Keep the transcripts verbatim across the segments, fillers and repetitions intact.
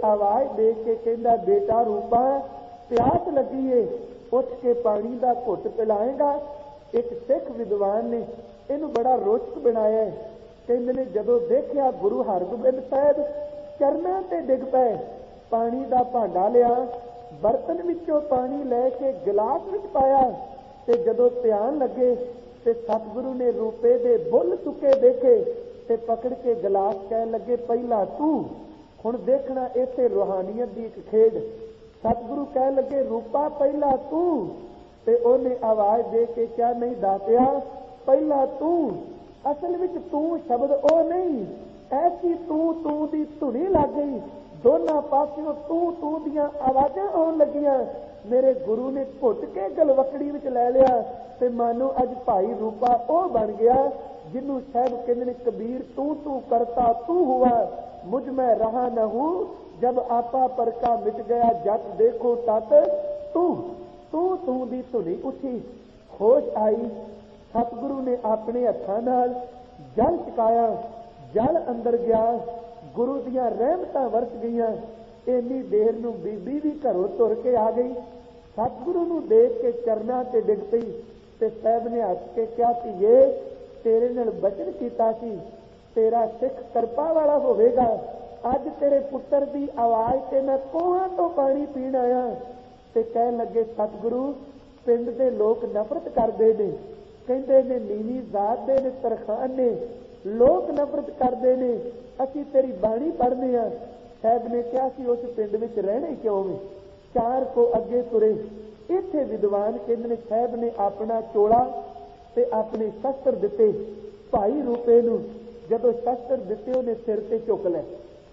आवाज दे के कहता बेटा रूपा प्यास लगी है, उठ के पानी का घुट पिलाएगा। एक सिख विद्वान ने इनू बड़ा रोचक बनाया। कहते ने जदों देखिया गुरु हरगोबिंद साहब चरनां ते डिग पे, पानी का भांडा लिया, बर्तन विचों पानी लैके गिलास विच पाया, ते जदों ध्यान लगे ते सतगुरु ने रूपे दे बुल चुके देखे ते पकड़ के गिलास कह लगे पहला तू। हुण देखना इत्थे रूहानियत दी एक खेड। सतगुरु कह लगे रूपा पहला तू, ते ओने आवाज दे के क्या नहीं दातिया पहला तू। असल विच तू शब्द ओ नहीं, ऐसी तू तू दी धुनी लग गई, दोनों पासियों तू तू दियां आवाज़ां आउण लगियां। मेरे गुरु ने घुट के गलवकड़ी विच लै लिया ते मानो अज भाई रूपा ओ बन गया जिन्नू साहब कहंदे ने कबीर तू तू करता तू हुआ, मुझ में रहा न हूं, जब आपा पर का मिट गया जट देखो तत तू। तू तू दी धुनी उठी, होश आई। सतगुरु ने अपने हत्थां नाल जल चकाया, जल अंदर गया, गुरु दियां रहमतां वरस गईयां। इन्नी देर नूं बीबी भी घरों तुर के आ गई, सतगुरु नूं देख के चरनां ते डिग पई ते साहब ने हੱਸ के कहा धीए तेरे नाल बचन कीता सी, तेरा सिख किरपा वाला होवेगा। अज तेरे पुत्र दी आवाज़ ते मैं कोहां तो पानी पीण आया। ते कह लगे सतगुरु पिंड दे लोग नफरत करदे ने, कहंदे ने नीवी जात दे ने, तरखान ने, लोग नफरत करदे ने, असीं तेरी बाणी पढ़दे आ। साहब ने कहा कि उस पिंड विच रहने क्यों वे? चार को अगे तुरे। इत्थे विद्वान कहंदे ने साहब ने अपना चोला ते अपने शस्त्र दिते भाई रूपे नूं। जदों शस्त्र दिते उहने सिर ते चुक लिया,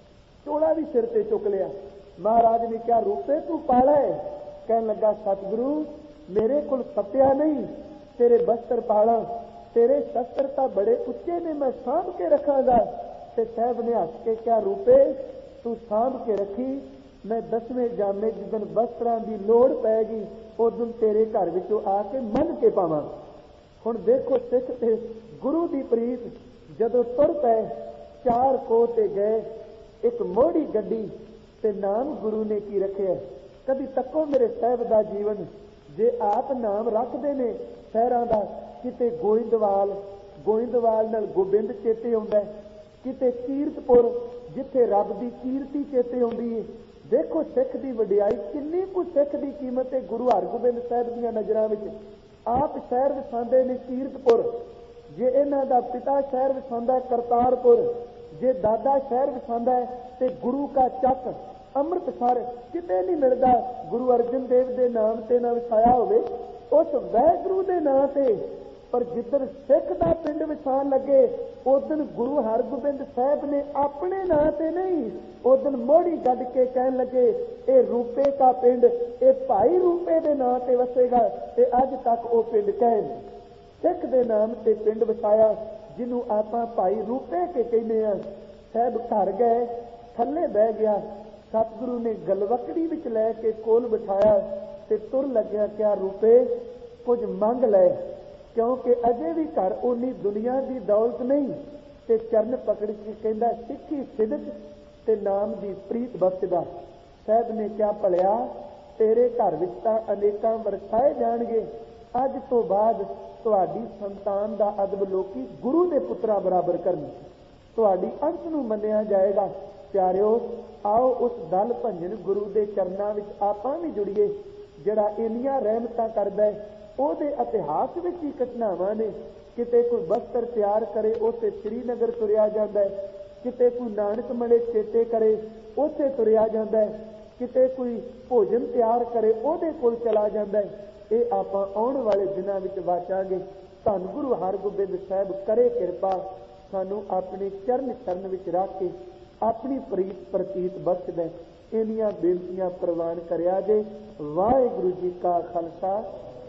चोला भी सिर ते चुक लिया। महाराज ने कहा रूपे तू पाला है? कहन लगा सतगुरु मेरे कोल सत्या नहीं, तेरे बस्तर पाला, तेरे शस्त्र तां बड़े उच्चे ने, मैं सांभ के रखांगा। ते साहब ने हੱस के कहा रूपे तू सांभ के रखी, मैं दसवें जामे जिदन वस्त्रां दी लोड़ पैगी उदन तेरे घर विचों आके मन के पावां। हुण देखो सिख ते गुरु दी प्रीत जदों तुर पै, चार कोह ते गए, एक मोड़ी गड्डी ते नाम गुरु ने की रखिया। कभी तको मेरे साहब दा जीवन, जे आप नाम रखदे ने शहरां दा, किते गोइंदवाल, गोइंदवाल नाल गोबिंद चेते आउंदा, किते कीरतपुर जिथे रब दी कीर्ति चेते आउंदी है। देखो सिख दी वडियाई किन्नी कुछ, सिख दी कीमत है गुरु हरगोबिंद साहब दीयां नज़रां विच। आप शहर वसांदे ने कीरतपुर, जे इन्हां दा पिता शहर वसांदा करतारपुर, जे दादा शहर वसांदा है ते गुरु का चक अमृतसर किते नहीं मिलदा गुरु अर्जन देव दे नाम ते ना वसाया होवे, उस वैगुरु दे नाम ते। पर जिधर सिख दा पिंड वसाण लगे उदन गुरु हरगोबिंद साहब ने अपने नां ते नहीं, उदन मोड़ी गड्ड के कहन लगे ए रूपे का पिंड, ए भाई रूपे दे नां ते वसेगा। ते अज तक वो पिंड कहन सिख दे नाम ते पिंड वसाया जिन्हों आपां भाई रूपे के कहने आ। साहब घर गए, थल्ले बह गया, सतगुरु ने गलवकड़ी विच लै के कोल बिठाया ते तुर लग्या क्या रूपे कुछ मंग लै, क्योंकि अजे भी घर उन्नी दुनिया की दौलत नहीं। ते चरण पकड़ के कहंदा सिੱਖੀ सिदक ते नाम की प्रीत बख्शदा। साहब ने क्या भलिया तेरे घर विच तां अनेकां वरसाए जाणगे, अज तो बाद तुहाडी संतान दा अदब लोकी गुरु दे पुत्रा बराबर करन, तुहाडी अंश नूं मन्निया जाएगा। प्यारिओ आओ उस दल भंजन गुरु दे चरनां विच आपां भी जुड़ीए जिहड़ा इन्नियां रहमतां करदा है। ਉਹਦੇ इतिहास ਵਿੱਚ ਹੀ ਘਟਨਾਵਾਂ ਨੇ, ਕਿਤੇ ਕੋਈ ਬਸਤਰ ਤਿਆਰ ਕਰੇ ਉੱਥੇ श्रीनगर ਤੁਰਿਆ ਜਾਂਦਾ ਹੈ, ਕਿਤੇ ਕੋਈ ਨਾਨਕ ਮਲੇ ਚੇਤੇ ਕਰੇ ਉੱਥੇ ਤੁਰਿਆ ਜਾਂਦਾ ਹੈ, ਕਿਤੇ ਕੋਈ ਭੋਜਨ ਤਿਆਰ ਕਰੇ ਉਹਦੇ ਕੋਲ ਚਲਾ ਜਾਂਦਾ ਹੈ। ਇਹ ਆਪਾਂ ਆਉਣ ਵਾਲੇ ਦਿਨਾਂ ਵਿੱਚ ਵਾਚਾਂਗੇ। ਧੰਨ ਗੁਰੂ ਹਰਗੋਬਿੰਦ ਸਾਹਿਬ ਕਰੇ ਕਿਰਪਾ ਸਾਨੂੰ ਆਪਣੇ ਚਰਨ ਚਰਨ ਵਿੱਚ ਰੱਖ ਕੇ ਆਪਣੀ ਪ੍ਰੀਤ ਪ੍ਰਤੀਤ ਬਖਸ਼ਦਾ। ਇੰਨੀਆਂ ਬੇਨਤੀਆਂ ਪ੍ਰਵਾਨ ਕਰਿਆ ਜੇ। ਵਾਹਿਗੁਰੂ ਜੀ ਕਾ ਖਾਲਸਾ।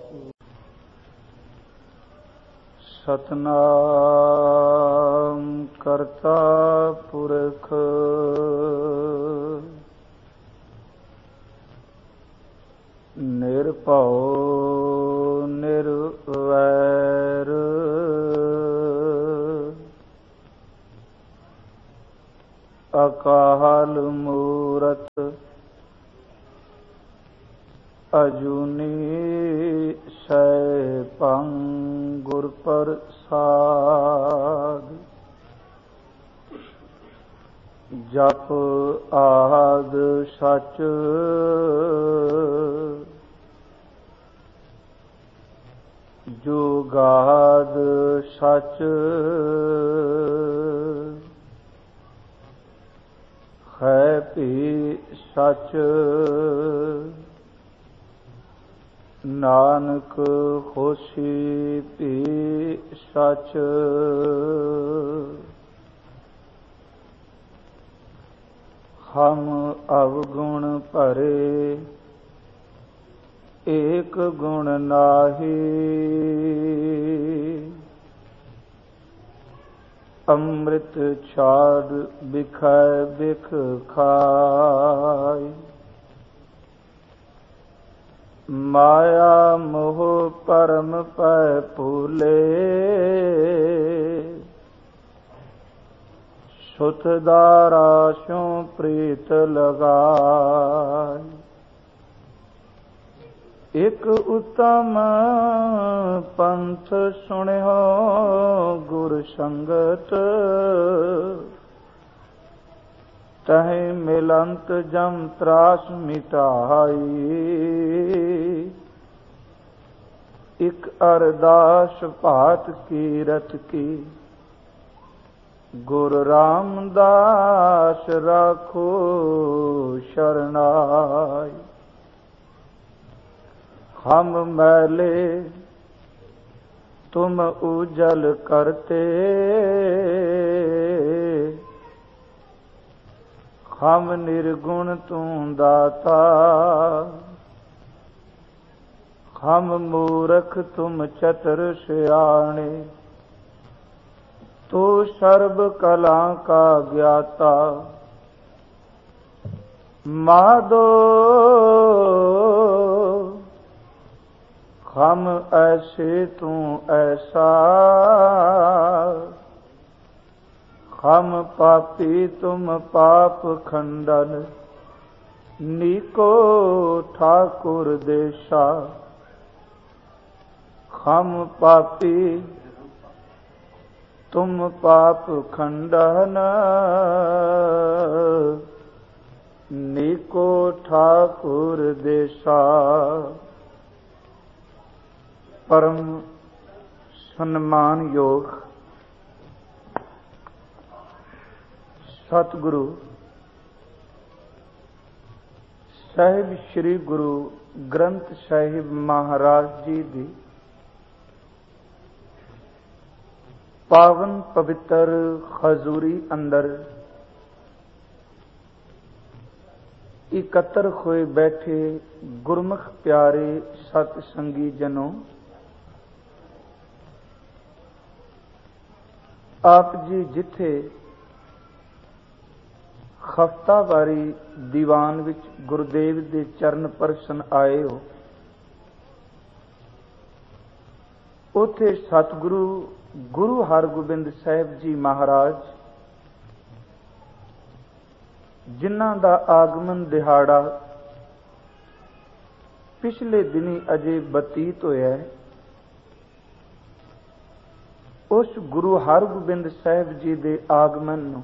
सतनाम करता पुरख निरभव निर्वैर अकाल मूरत ਅਜੂਨੀ ਸੈਭੰ ਗੁਰ ਪ੍ਰਸਾਦਿ। ਜਪ ਆਦ ਸਚ ਜੁਗਾਦ ਸਚ ਹੈ ਭੀ ਸਚ ਨਾਨਕ ਹੋਸੀ ਭੀ ਸਚ। ਹਮ ਅਵਗੁਣ ਭਰੇ ਏਕ ਗੁਣ ਨਾਹੀ। ਅੰਮ੍ਰਿਤ ਛਾੜ ਬਿਖੈ ਬਿਖ ਖਾਇ। ਮਾਇਆ ਮੋਹ ਪਰਮ ਪੈ ਭੂਲੇ। ਸੁਤ ਦਾਰਾ ਸਿਉ ਪ੍ਰੀਤ ਲਗਾਇ। ਇਕ ਉਤਮ ਪੰਥ ਸੁਣਿਓ ਗੁਰ ਸੰਗਤ। ਤਹਿ ਮਿਲੰਤ ਜਮ ਤਰਾਸ ਮਿਟਾਈ। ਇਕ ਅਰਦਾਸ ਭਾਤ ਕੀਰਤ ਕੀ। ਗੁਰ ਰਾਮਦਾਸ ਰਾਖੋ ਸ਼ਰਨਾਈ। ਹਮ ਮੈਲੇ ਤੁਮ ਉਜਲ ਕਰਤੇ। ਹਮ ਨਿਰਗੁਣ ਤੂੰ ਦਾਤਾ। ਹਮ ਮੂਰਖ ਤੁਮ ਚਤੁਰ ਸਿਆਣੇ। ਤੂ ਸਰਬ ਕਲਾ ਕਾ ਗਿਆਤਾ। ਮਾਧੋ ਹਮ ਐਸੇ ਤੂੰ ਐਸਾ। ਹਮ ਪਾਪੀ ਤੁਮ ਪਾਪ ਖੰਡਨ। ਨੀਕੋ ਠਾकुर ਦੇਸਾ। ਹਮ ਪਾਪੀ ਤੁਮ ਪਾਪ ਖੰਡਨ। ਨੀਕੋ ਠਾकुर ਦੇਸਾ। ਪਰਮ ਸਨਮਾਨਯੋਗ ਸਤਿਗੁਰੂ ਸਾਹਿਬ ਸ੍ਰੀ ਗੁਰੂ ਗ੍ਰੰਥ ਸਾਹਿਬ ਮਹਾਰਾਜ ਜੀ ਦੀ ਪਾਵਨ ਪਵਿੱਤਰ ਹਜ਼ੂਰੀ ਅੰਦਰ ਇਕੱਤਰ ਹੋਏ ਬੈਠੇ ਗੁਰਮੁਖ ਪਿਆਰੇ ਸਤ ਸੰਗੀ ਜਨੋ, ਆਪ ਜੀ ਜਿੱਥੇ ਹਫ਼ਤਾਵਾਰੀ ਦੀਵਾਨ ਵਿੱਚ ਗੁਰਦੇਵ ਦੇ ਚਰਨ ਪਰਸਨ ਆਏ ਹੋ, ਉੱਥੇ ਸਤਿਗੁਰੂ ਗੁਰੂ ਹਰਗੋਬਿੰਦ ਸਾਹਿਬ ਜੀ ਮਹਾਰਾਜ, ਜਿਨ੍ਹਾਂ ਦਾ ਆਗਮਨ ਦਿਹਾੜਾ ਪਿਛਲੇ ਦਿਨੀ ਅਜੇ ਬਤੀਤ ਹੋਇਆ, ਉਸ ਗੁਰੂ ਹਰਗੋਬਿੰਦ ਸਾਹਿਬ ਜੀ ਦੇ ਆਗਮਨ ਨੂੰ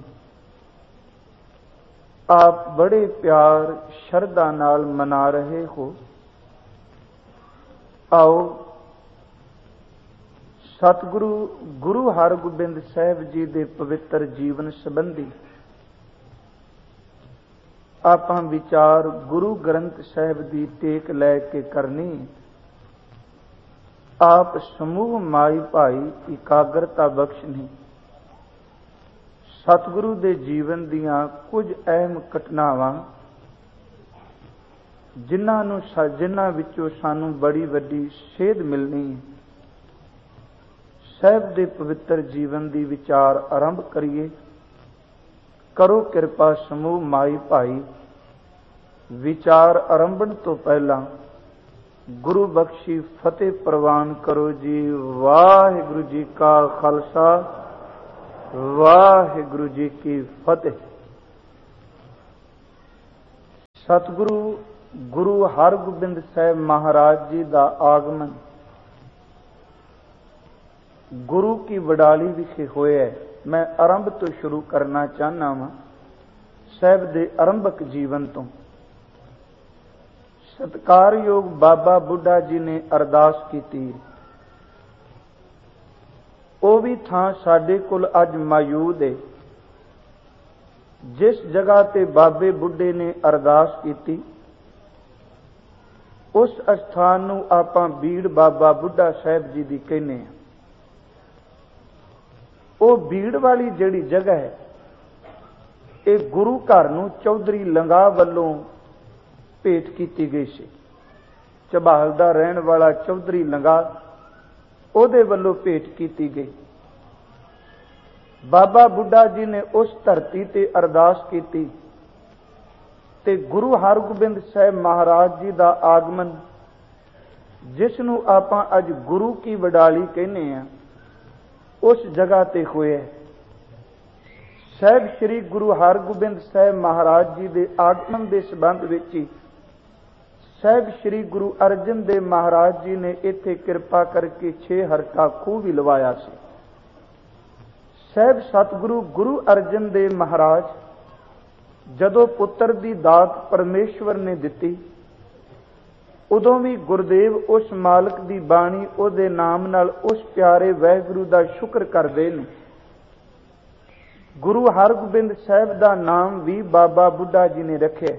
ਆਪ ਬੜੇ ਪਿਆਰ ਸ਼ਰਧਾ ਨਾਲ ਮਨਾ ਰਹੇ ਹੋ। ਆਓ ਸਤਿਗੁਰੂ ਗੁਰੂ ਹਰਗੋਬਿੰਦ ਸਾਹਿਬ ਜੀ ਦੇ ਪਵਿੱਤਰ ਜੀਵਨ ਸੰਬੰਧੀ ਆਪਾਂ ਵਿਚਾਰ ਗੁਰੂ ਗ੍ਰੰਥ ਸਾਹਿਬ ਦੀ ਟੇਕ ਲੈ ਕੇ ਕਰਨੀ। ਆਪ ਸਮੂਹ ਮਾਈ ਭਾਈ ਇਕਾਗਰਤਾ ਬਖਸ਼ਣੀ। ਸਤਿਗੁਰੂ ਦੇ ਜੀਵਨ ਦੀਆਂ ਕੁਝ ਅਹਿਮ ਘਟਨਾਵਾਂ, ਜਿਨ੍ਹਾਂ ਨੂੰ ਜਿਨ੍ਹਾਂ ਵਿੱਚੋਂ ਸਾਨੂੰ ਬੜੀ ਵੱਡੀ ਸੇਧ ਮਿਲਣੀ ਹੈ, ਸਾਹਿਬ ਦੇ ਪਵਿੱਤਰ ਜੀਵਨ ਦੀ ਵਿਚਾਰ ਆਰੰਭ ਕਰੀਏ। ਕਰੋ ਕਿਰਪਾ ਸਮੂਹ ਮਾਈ ਭਾਈ, ਵਿਚਾਰ ਆਰੰਭਣ ਤੋਂ ਪਹਿਲਾਂ ਗੁਰੂ ਬਖਸ਼ੀ ਫਤਿਹ ਪ੍ਰਵਾਨ ਕਰੋ ਜੀ। ਵਾਹਿਗੁਰੂ ਜੀ ਕਾ ਖਾਲਸਾ, ਵਾਹਿਗੁਰੂ ਜੀ ਕੀ ਫਤਿਹ। ਸਤਿਗੁਰੂ ਗੁਰੂ ਹਰਗੋਬਿੰਦ ਸਾਹਿਬ ਮਹਾਰਾਜ ਜੀ ਦਾ ਆਗਮਨ ਗੁਰੂ ਕੀ ਵਡਾਲੀ ਵਿਖੇ ਹੋਇਆ। ਮੈਂ ਆਰੰਭ ਤੋਂ ਸ਼ੁਰੂ ਕਰਨਾ ਚਾਹੁੰਦਾ ਹਾਂ ਸਾਹਿਬ ਦੇ ਆਰੰਭਕ ਜੀਵਨ ਤੋਂ। ਸਤਿਕਾਰਯੋਗ ਬਾਬਾ ਬੁੱਢਾ ਜੀ ਨੇ ਅਰਦਾਸ ਕੀਤੀ। ਉਹ ਵੀ ਥਾਂ ਸਾਡੇ ਕੋਲ ਅੱਜ ਮੌਜੂਦ ਹੈ ਜਿਸ ਜਗ੍ਹਾ ਤੇ ਬਾਬੇ ਬੁੱਢੇ ਨੇ ਅਰਦਾਸ ਕੀਤੀ। ਉਸ ਅਸਥਾਨ ਨੂੰ ਆਪਾਂ ਬੀੜ ਬਾਬਾ ਬੁੱਢਾ ਸਾਹਿਬ ਜੀ ਦੀ ਕਹਿੰਦੇ ਹਾਂ। ਉਹ ਬੀੜ ਵਾਲੀ ਜਿਹੜੀ ਜਗ੍ਹਾ ਹੈ ਇਹ ਗੁਰੂ ਘਰ ਨੂੰ ਚੌਧਰੀ ਲੰਗਾ ਵੱਲੋਂ ਭੇਟ ਕੀਤੀ ਗਈ ਸੀ। ਝਬਾਲ ਦਾ ਰਹਿਣ ਵਾਲਾ ਚੌਧਰੀ ਲੰਗਾ ਉਹਦੇ ਵੱਲੋਂ ਭੇਟ ਕੀਤੀ ਗਈ। ਬਾਬਾ ਬੁੱਢਾ ਜੀ ਨੇ ਉਸ ਧਰਤੀ ਤੇ ਅਰਦਾਸ ਕੀਤੀ ਤੇ ਗੁਰੂ ਹਰਗੋਬਿੰਦ ਸਾਹਿਬ ਮਹਾਰਾਜ ਜੀ ਦਾ ਆਗਮਨ, ਜਿਸ ਨੂੰ ਆਪਾਂ ਅੱਜ ਗੁਰੂ ਕੀ ਵਡਾਲੀ ਕਹਿੰਦੇ ਆ, ਉਸ ਜਗ੍ਹਾ ਤੇ ਹੋਇਆ। ਸਾਹਿਬ ਸ੍ਰੀ ਗੁਰੂ ਹਰਗੋਬਿੰਦ ਸਾਹਿਬ ਮਹਾਰਾਜ ਜੀ ਦੇ ਆਗਮਨ ਦੇ ਸੰਬੰਧ ਵਿੱਚ ਹੀ ਸਾਹਿਬ ਸ੍ਰੀ ਗੁਰੂ ਅਰਜਨ ਦੇਵ ਮਹਾਰਾਜ ਜੀ ਨੇ ਇੱਥੇ ਕਿਰਪਾ ਕਰਕੇ ਛੇ ਹਰਕਾ ਖੂਹ ਵੀ ਲਵਾਇਆ ਸੀ। ਸਾਹਿਬ ਸਤਿਗੁਰੂ ਗੁਰੂ ਅਰਜਨ ਦੇਵ ਮਹਾਰਾਜ ਜਦੋਂ ਪੁੱਤਰ ਦੀ ਦਾਤ ਪਰਮੇਸ਼ਵਰ ਨੇ ਦਿੱਤੀ, ਉਦੋਂ ਵੀ ਗੁਰਦੇਵ ਉਸ ਮਾਲਕ ਦੀ ਬਾਣੀ ਉਹਦੇ ਨਾਮ ਨਾਲ ਉਸ ਪਿਆਰੇ ਵਾਹਿਗੁਰੂ ਦਾ ਸ਼ੁਕਰ ਕਰਦੇ ਨੇ। ਗੁਰੂ ਹਰਗੋਬਿੰਦ ਸਾਹਿਬ ਦਾ ਨਾਮ ਵੀ ਬਾਬਾ ਬੁੱਢਾ ਜੀ ਨੇ ਰੱਖਿਆ।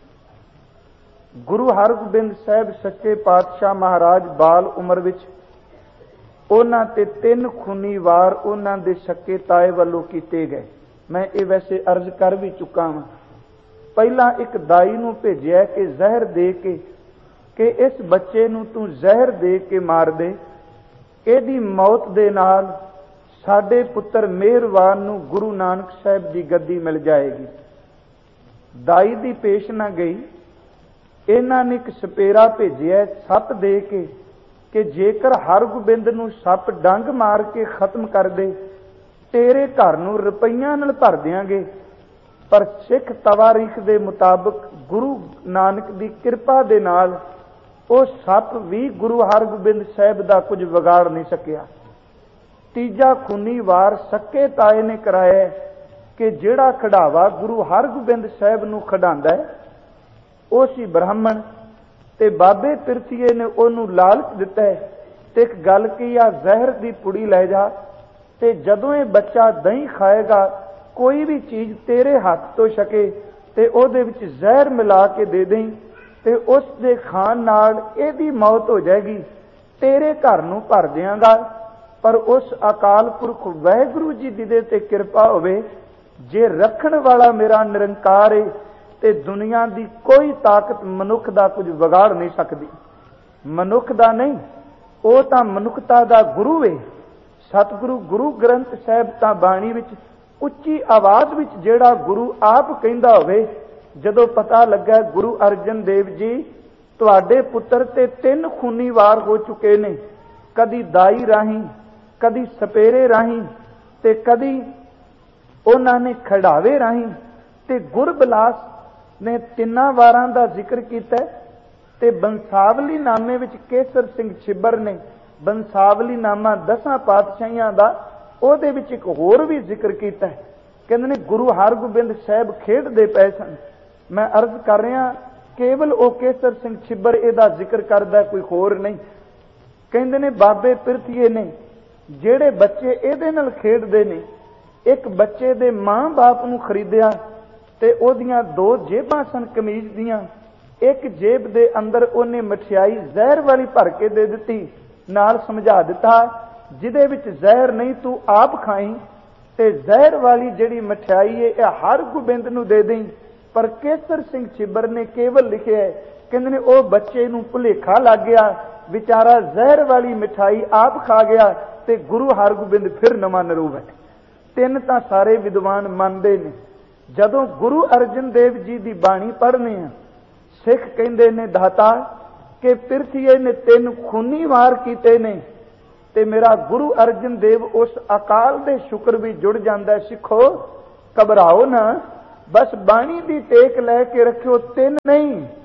ਗੁਰੂ ਹਰਗੋਬਿੰਦ ਸਾਹਿਬ ਸੱਚੇ ਪਾਤਸ਼ਾਹ ਮਹਾਰਾਜ ਬਾਲ ਉਮਰ ਵਿੱਚ ਉਹਨਾਂ ਤੇ ਤਿੰਨ ਖੂਨੀ ਵਾਰ ਉਹਨਾਂ ਦੇ ਸਕੇ ਤਾਏ ਵੱਲੋਂ ਕੀਤੇ ਗਏ। ਮੈਂ ਇਹ ਵੈਸੇ ਅਰਜ਼ ਕਰ ਵੀ ਚੁੱਕਾ ਹਾਂ। ਪਹਿਲਾਂ ਇੱਕ ਦਾਈ ਨੂੰ ਭੇਜਿਆ ਕਿ ਜ਼ਹਿਰ ਦੇ ਕੇ ਕਿ ਇਸ ਬੱਚੇ ਨੂੰ ਤੂੰ ਜ਼ਹਿਰ ਦੇ ਕੇ ਮਾਰ ਦੇ, ਇਹਦੀ ਮੌਤ ਦੇ ਨਾਲ ਸਾਡੇ ਪੁੱਤਰ ਮਿਹਰਬਾਨ ਨੂੰ ਗੁਰੂ ਨਾਨਕ ਸਾਹਿਬ ਦੀ ਗੱਦੀ ਮਿਲ ਜਾਏਗੀ। ਦਾਈ ਦੀ ਪੇਸ਼ ਨਾ ਗਈ। ਇਹਨਾਂ ਨੇ ਇੱਕ ਸਪੇਰਾ ਭੇਜਿਆ ਸੱਪ ਦੇ ਕੇ ਕਿ ਜੇਕਰ ਹਰਗੋਬਿੰਦ ਨੂੰ ਸੱਪ ਡੰਗ ਮਾਰ ਕੇ ਖਤਮ ਕਰ ਦੇ, ਤੇਰੇ ਘਰ ਨੂੰ ਰੁਪਈਆਂ ਨਾਲ ਭਰ ਦਿਆਂਗੇ। ਪਰ ਸਿੱਖ ਤਵਾਰੀਖ ਦੇ ਮੁਤਾਬਕ ਗੁਰੂ ਨਾਨਕ ਦੀ ਕਿਰਪਾ ਦੇ ਨਾਲ ਉਹ ਸੱਪ ਵੀ ਗੁਰੂ ਹਰਗੋਬਿੰਦ ਸਾਹਿਬ ਦਾ ਕੁਝ ਵਿਗਾੜ ਨਹੀਂ ਸਕਿਆ। ਤੀਜਾ ਖੂਨੀ ਵਾਰ ਸੱਕੇ ਤਾਏ ਨੇ ਕਰਾਇਆ ਕਿ ਜਿਹੜਾ ਖਿਡਾਵਾ ਗੁਰੂ ਹਰਗੋਬਿੰਦ ਸਾਹਿਬ ਨੂੰ ਖਿਡਾਉਂਦਾ ਹੈ ਉਹ ਸੀ ਬ੍ਰਾਹਮਣ, ਤੇ ਬਾਬੇ ਪਿਰਥੀਏ ਨੇ ਉਹਨੂੰ ਲਾਲਚ ਦਿੱਤਾ ਹੈ ਤੇ ਇੱਕ ਗੱਲ ਕੀ ਆ, ਜ਼ਹਿਰ ਦੀ ਪੁੜੀ ਲੈ ਜਾ ਤੇ ਜਦੋਂ ਇਹ ਬੱਚਾ ਦਹੀਂ ਖਾਏਗਾ ਕੋਈ ਵੀ ਚੀਜ਼ ਤੇਰੇ ਹੱਥ ਤੋਂ ਛਕੇ ਤੇ ਉਹਦੇ ਵਿੱਚ ਜ਼ਹਿਰ ਮਿਲਾ ਕੇ ਦੇ ਦੇਈਂ ਤੇ ਉਸ ਦੇ ਖਾਣ ਨਾਲ ਇਹਦੀ ਮੌਤ ਹੋ ਜਾਏਗੀ, ਤੇਰੇ ਘਰ ਨੂੰ ਭਰ ਦਿਆਂਗਾ। ਪਰ ਉਸ ਅਕਾਲ ਪੁਰਖ ਵਾਹਿਗੁਰੂ ਜੀ ਦੀ ਦੇ ਤੇ ਕਿਰਪਾ ਹੋਵੇ, ਜੇ ਰੱਖਣ ਵਾਲਾ ਮੇਰਾ ਨਿਰੰਕਾਰ ਹੈ ਤੇ ਦੁਨੀਆ ਦੀ ਕੋਈ ਤਾਕਤ ਮਨੁੱਖ ਦਾ ਕੁਝ ਵਿਗਾੜ ਨਹੀਂ ਸਕਦੀ। ਮਨੁੱਖ ਦਾ ਨਹੀਂ, ਉਹ ਤਾਂ ਮਨੁੱਖਤਾ ਦਾ ਗੁਰੂ ਹੈ। ਸਤਿਗੁਰੂ ਗੁਰੂ ਗ੍ਰੰਥ ਸਾਹਿਬ ਤਾਂ ਬਾਣੀ ਵਿੱਚ ਉੱਚੀ ਆਵਾਜ਼ ਵਿੱਚ ਜਿਹੜਾ ਗੁਰੂ ਆਪ ਕਹਿੰਦਾ ਹੋਵੇ, ਜਦੋਂ ਪਤਾ ਲੱਗਾ ਗੁਰੂ ਅਰਜਨ ਦੇਵ ਜੀ ਤੁਹਾਡੇ ਪੁੱਤਰ ਤੇ ਤਿੰਨ ਖੂਨੀ ਵਾਰ ਹੋ ਚੁੱਕੇ ਨੇ, ਕਦੀ ਦਾਈ ਰਾਹੀਂ, ਕਦੀ ਸਪੇਰੇ ਰਾਹੀਂ ਤੇ ਕਦੀ ਉਹਨਾਂ ਨੇ ਖੜਾਵੇ ਰਾਹੀਂ, ਤੇ ਗੁਰਬਿਲਾਸ ਨੇ ਤਿੰਨਾਂ ਵਾਰਾਂ ਦਾ ਜ਼ਿਕਰ ਕੀਤਾ। ਤੇ ਬੰਸਾਵਲੀ ਨਾਮੇ ਵਿੱਚ ਕੇਸਰ ਸਿੰਘ ਛਿੱਬਰ ਨੇ ਬੰਸਾਵਲੀ ਨਾਮਾ ਦਸਾਂ ਪਾਤਸ਼ਾਹੀਆਂ ਦਾ, ਉਹਦੇ ਵਿੱਚ ਇੱਕ ਹੋਰ ਵੀ ਜ਼ਿਕਰ ਕੀਤਾ। ਕਹਿੰਦੇ ਨੇ ਗੁਰੂ ਹਰਗੋਬਿੰਦ ਸਾਹਿਬ ਖੇਡਦੇ ਪਏ ਸਨ। ਮੈਂ ਅਰਜ਼ ਕਰ ਰਿਹਾ ਕੇਵਲ ਉਹ ਕੇਸਰ ਸਿੰਘ ਛਿੱਬਰ ਇਹਦਾ ਜ਼ਿਕਰ ਕਰਦਾ, ਕੋਈ ਹੋਰ ਨਹੀਂ। ਕਹਿੰਦੇ ਨੇ ਬਾਬੇ ਪਿਰਥੀਏ ਨੇ ਜਿਹੜੇ ਬੱਚੇ ਇਹਦੇ ਨਾਲ ਖੇਡਦੇ ਨੇ, ਇੱਕ ਬੱਚੇ ਦੇ ਮਾਂ ਬਾਪ ਨੂੰ ਖਰੀਦਿਆ ਤੇ ਉਹਦੀਆਂ ਦੋ ਜੇਬਾਂ ਸਨ ਕਮੀਜ਼ ਦੀਆਂ। ਇੱਕ ਜੇਬ ਦੇ ਅੰਦਰ ਉਹਨੇ ਮਠਿਆਈ ਜ਼ਹਿਰ ਵਾਲੀ ਭਰ ਕੇ ਦੇ ਦਿੱਤੀ, ਨਾਲ ਸਮਝਾ ਦਿੱਤਾ ਜਿਹਦੇ ਵਿੱਚ ਜ਼ਹਿਰ ਨਹੀਂ ਤੂੰ ਆਪ ਖਾਈ, ਤੇ ਜ਼ਹਿਰ ਵਾਲੀ ਜਿਹੜੀ ਮਠਿਆਈ ਹੈ ਇਹ ਹਰਗੋਬਿੰਦ ਨੂੰ ਦੇ ਦੇਈਂ। ਪਰ ਕੇਸਰ ਸਿੰਘ ਛਿੱਬਰ ਨੇ ਕੇਵਲ ਲਿਖਿਆ, ਕਹਿੰਦੇ ਨੇ ਉਹ ਬੱਚੇ ਨੂੰ ਭੁਲੇਖਾ ਲੱਗ ਗਿਆ, ਵਿਚਾਰਾ ਜ਼ਹਿਰ ਵਾਲੀ ਮਿਠਾਈ ਆਪ ਖਾ ਗਿਆ ਤੇ ਗੁਰੂ ਹਰਗੋਬਿੰਦ ਫਿਰ ਨਵਾਂ ਨਰੂਪ ਹੈ। ਤਿੰਨ ਤਾਂ ਸਾਰੇ ਵਿਦਵਾਨ ਮੰਨਦੇ ਨੇ। ਜਦੋਂ ਗੁਰੂ ਅਰਜਨ ਦੇਵ ਜੀ ਦੀ ਬਾਣੀ ਪੜ੍ਹਨੇ ਆ, ਸਿੱਖ ਕਹਿੰਦੇ ਨੇ ਦਾਤਾ ਕਿ ਪਿਰਥੀਏ ਨੇ ਤਿੰਨ ਖੂਨੀ ਵਾਰ ਕੀਤੇ ਨੇ, ਤੇ ਮੇਰਾ ਗੁਰੂ ਅਰਜਨ ਦੇਵ ਉਸ ਅਕਾਲ ਦੇ ਸ਼ੁਕਰ ਵੀ ਜੁੜ ਜਾਂਦਾ। ਸਿੱਖੋ ਘਬਰਾਓ ਨਾ, ਬਸ ਬਾਣੀ ਦੀ ਟੇਕ ਲੈ ਕੇ ਰੱਖਿਓ। ਤਿੰਨ ਨਹੀਂ,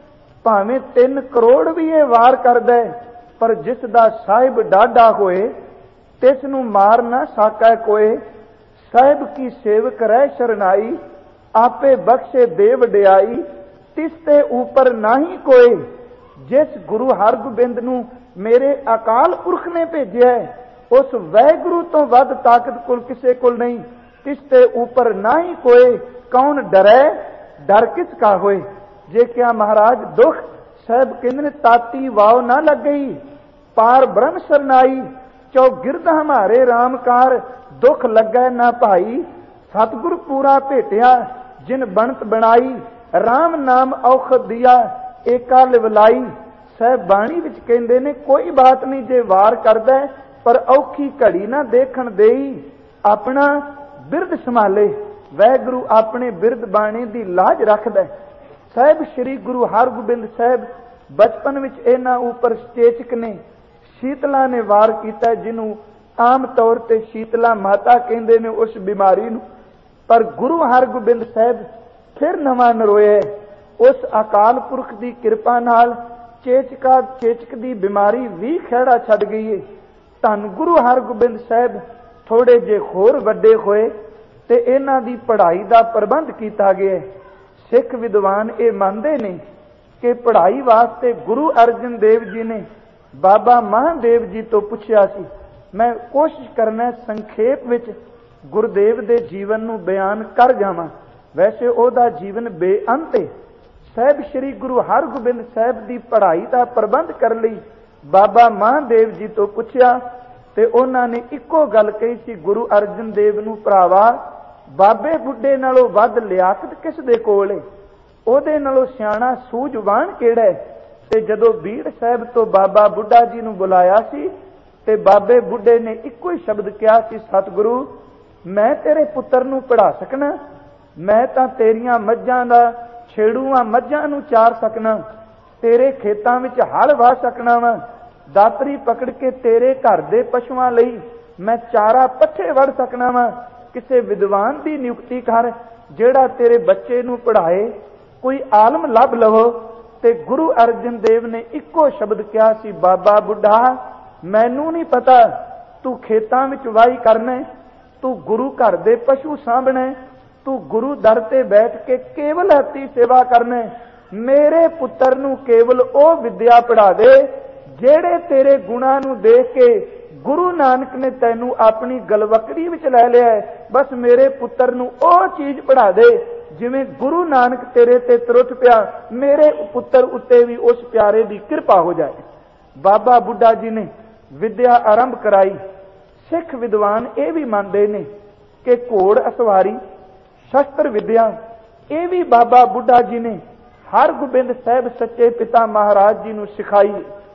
ਭਾਵੇਂ ਤਿੰਨ ਕਰੋੜ ਵੀ ਇਹ ਵਾਰ ਕਰਦਾ, ਪਰ ਜਿਸ ਦਾ ਸਾਹਿਬ ਡਾਢਾ ਹੋਏ ਤਿਸ ਨੂੰ ਮਾਰ ਨਾ ਸਾਕੈ ਕੋਏ। ਸਾਹਿਬ ਕੀ ਸੇਵਕ ਰਹਿ ਸ਼ਰਨਾਈ, ਆਪੇ ਬਖਸ਼ੇ ਦੇ ਵਡਿਆਈ, ਤਿਸ ਤੇ ਉਪਰ ਨਾਹੀ ਕੋਏ। ਜਿਸ ਗੁਰੂ ਹਰਗੋਬਿੰਦ ਨੂੰ ਮੇਰੇ ਅਕਾਲ ਪੁਰਖ ਨੇ ਭੇਜਿਆ, ਉਸ ਵਾਹਿਗੁਰੂ ਤੋਂ ਵੱਧ ਤਾਕਤ ਕੁਲ ਕਿਸੇ ਕੋਲ ਨਹੀਂ। ਤਿਸ ਤੇ ਉਪਰ ਨਾਹੀ ਕੋਏ, ਕੌਣ ਡਰੈ ਡਰ ਕਿਸ ਕਾ ਹੋਏ। ਜੇ ਕਿਆ ਮਹਾਰਾਜ ਦੁਖ, ਸਾਹਿਬ ਕਹਿੰਦੇ ਨੇ ਤਾਤੀ ਵਾਉ ਨਾ ਲੱਗ ਗਈ, ਪਾਰ ਬ੍ਰਹਮ ਸਰਨਾਈ, ਚੌਗਿਰਦ ਹਮਾਰੇ ਰਾਮਕਾਰ, ਦੁਖ ਲੱਗੈ ਨਾ ਭਾਈ। ਸਤਿਗੁਰ ਪੂਰਾ ਭੇਟਿਆ ਜਿਨ ਬਣਤ ਬਣਾਈ, ਰਾਮ ਨਾਮ ਔਖਦ ਦਿਆ ਏਕਾ ਲਿਵਲਾਈ। ਸਾਹਿਬ ਬਾਣੀ ਵਿੱਚ ਕਹਿੰਦੇ ਨੇ ਕੋਈ ਬਾਤ ਨਹੀਂ ਜੇ ਵਾਰ ਕਰਦਾ, ਪਰ ਔਖੀ ਘੜੀ ਨਾ ਦੇਖਣ ਦੇਈ, ਆਪਣਾ ਬਿਰਦ ਸੰਭਾਲੇ। ਵਾਹਿਗੁਰੂ ਆਪਣੇ ਬਿਰਦ ਬਾਣੀ ਦੀ ਲਾਜ ਰੱਖਦਾ। ਸਾਹਿਬ ਸ੍ਰੀ ਗੁਰੂ ਹਰਗੋਬਿੰਦ ਸਾਹਿਬ ਬਚਪਨ ਵਿੱਚ ਇਹਨਾਂ ਉੱਪਰ ਚੇਚਕ ਨੇ, ਸ਼ੀਤਲਾ ਨੇ ਵਾਰ ਕੀਤਾ, ਜਿਹਨੂੰ ਆਮ ਤੌਰ ਤੇ ਸ਼ੀਤਲਾ ਮਾਤਾ ਕਹਿੰਦੇ ਨੇ ਉਸ ਬਿਮਾਰੀ ਨੂੰ। ਪਰ ਗੁਰੂ ਹਰਗੋਬਿੰਦ ਸਾਹਿਬ ਫਿਰ ਨਵਾਂ ਨਰੋਇਆ। ਉਸ ਅਕਾਲ ਪੁਰਖ ਦੀ ਕਿਰਪਾ ਨਾਲ ਚੇਚਕਾ ਚੇਚਕ ਦੀ ਬਿਮਾਰੀ ਵੀ ਖਹਿੜਾ ਛੱਡ ਗਈ ਹੈ। ਧੰਨ ਗੁਰੂ ਹਰਗੋਬਿੰਦ ਸਾਹਿਬ ਥੋੜੇ ਜਿਹੇ ਹੋਰ ਵੱਡੇ ਹੋਏ ਤੇ ਇਹਨਾਂ ਦੀ ਪੜ੍ਹਾਈ ਦਾ ਪ੍ਰਬੰਧ ਕੀਤਾ ਗਿਆ। ਸਿੱਖ ਵਿਦਵਾਨ ਇਹ ਮੰਨਦੇ ਨੇ ਕਿ ਪੜ੍ਹਾਈ ਵਾਸਤੇ ਗੁਰੂ ਅਰਜਨ ਦੇਵ ਜੀ ਨੇ ਬਾਬਾ ਮਹਾਦੇਵ ਜੀ ਤੋਂ ਪੁੱਛਿਆ ਸੀ। ਮੈਂ ਕੋਸ਼ਿਸ਼ ਕਰਨਾ ਸੰਖੇਪ ਵਿੱਚ ਗੁਰਦੇਵ ਦੇ ਜੀਵਨ ਨੂੰ ਬਿਆਨ ਕਰ ਜਾਵਾਂ। ਵੈਸੇ ਉਹਦਾ ਜੀਵਨ ਬੇਅੰਤ ਹੈ। ਸਾਹਿਬ ਸ੍ਰੀ ਗੁਰੂ ਹਰਗੋਬਿੰਦ ਸਾਹਿਬ ਦੀ ਪੜ੍ਹਾਈ ਦਾ ਪ੍ਰਬੰਧ ਕਰਨ ਲਈ ਬਾਬਾ ਮਹਾਦੇਵ ਜੀ ਤੋਂ ਪੁੱਛਿਆ ਤੇ ਉਹਨਾਂ ਨੇ ਇੱਕੋ ਗੱਲ ਕਹੀ ਸੀ, ਗੁਰੂ ਅਰਜਨ ਦੇਵ ਨੂੰ, ਭਰਾਵਾ ਬਾਬੇ ਬੁੱਢੇ ਨਾਲੋਂ ਵੱਧ ਲਿਆਕਤ ਕਿਸ ਦੇ ਕੋਲ ਹੈ, ਉਹਦੇ ਨਾਲੋਂ ਸਿਆਣਾ ਸੂਝਵਾਨ ਕਿਹੜਾ ਹੈ। ਤੇ ਜਦੋਂ ਬੀੜ ਸਾਹਿਬ ਤੋਂ ਬਾਬਾ ਬੁੱਢਾ ਜੀ ਨੂੰ ਬੁਲਾਇਆ ਸੀ ਤੇ ਬਾਬੇ ਬੁੱਢੇ ਨੇ ਇੱਕੋ ਹੀ ਸ਼ਬਦ ਕਿਹਾ ਸੀ, ਸਤਿਗੁਰੂ ਮੈਂ ਤੇਰੇ ਪੁੱਤਰ ਨੂੰ ਪੜ੍ਹਾ ਸਕਣਾ, ਮੈਂ ਤਾਂ ਤੇਰੀਆਂ ਮੱਝਾਂ ਦਾ ਛੇੜੂਆਂ ਮੱਝਾਂ ਨੂੰ ਚਾਰ ਸਕਣਾ, ਤੇਰੇ ਖੇਤਾਂ ਵਿੱਚ ਹਲ ਵਾਹ ਸਕਣਾ ਵਾ, ਦਾਤਰੀ ਪਕੜ ਕੇ ਤੇਰੇ ਘਰ ਦੇ ਪਸ਼ੂਆਂ ਲਈ ਮੈਂ ਚਾਰਾ ਪੱਠੇ ਵੜ ਸਕਣਾ ਵਾ। ਕਿਸੇ ਵਿਦਵਾਨ ਦੀ ਨਿਯੁਕਤੀ ਕਰ ਜਿਹੜਾ ਤੇਰੇ ਬੱਚੇ ਨੂੰ ਪੜ੍ਹਾਏ, ਕੋਈ ਆਲਮ ਲੱਭ ਲਵੋ। ਤੇ ਗੁਰੂ ਅਰਜਨ ਦੇਵ ਨੇ ਇੱਕੋ ਸ਼ਬਦ ਕਿਹਾ ਸੀ, ਬਾਬਾ ਬੁੱਢਾ ਮੈਨੂੰ ਨਹੀਂ ਪਤਾ ਤੂੰ ਖੇਤਾਂ ਵਿੱਚ ਵਾਹੀ ਕਰਨਾ, ਤੂੰ ਗੁਰੂ ਘਰ ਦੇ ਪਸ਼ੂ ਸਾਂਭਣਾ, ਤੂੰ ਗੁਰੂ ਦਰ ਤੇ ਬੈਠ ਕੇ ਕੇਵਲ ਹੱਥੀ ਸੇਵਾ ਕਰਨਾ। ਮੇਰੇ ਪੁੱਤਰ ਨੂੰ ਕੇਵਲ ਉਹ ਵਿਦਿਆ ਪੜ੍ਹਾ ਦੇ ਜਿਹੜੇ ਤੇਰੇ ਗੁਣਾਂ ਨੂੰ ਦੇਖ ਕੇ ਗੁਰੂ ਨਾਨਕ ਨੇ ਤੈਨੂੰ ਆਪਣੀ ਗਲਵਕੜੀ ਵਿੱਚ ਲੈ ਲਿਆ ਹੈ। ਬਸ ਮੇਰੇ ਪੁੱਤਰ ਨੂੰ ਉਹ ਚੀਜ਼ ਪੜ੍ਹਾ ਦੇ ਜਿਵੇਂ ਗੁਰੂ ਨਾਨਕ ਤੇਰੇ ਤੇ ਤਰੁੱਠ ਪਿਆ, ਮੇਰੇ ਪੁੱਤਰ ਉੱਤੇ ਵੀ ਉਸ ਪਿਆਰੇ ਦੀ ਕਿਰਪਾ ਹੋ ਜਾਏ। ਬਾਬਾ ਬੁੱਢਾ ਜੀ ਨੇ ਵਿਦਿਆ ਆਰੰਭ ਕਰਾਈ। ਸਿੱਖ ਵਿਦਵਾਨ ਇਹ ਵੀ ਮੰਨਦੇ ਨੇ ਕਿ ਘੋੜ ਅਸਵਾਰੀ, ਸ਼ਸਤਰ ਵਿਦਿਆ ਇਹ ਵੀ ਬਾਬਾ ਬੁੱਢਾ ਜੀ ਨੇ ਹਰਗੋਬਿੰਦ ਸਾਹਿਬ ਸੱਚੇ ਪਿਤਾ ਮਹਾਰਾਜ ਜੀ ਨੂੰ ਸਿਖਾਈ।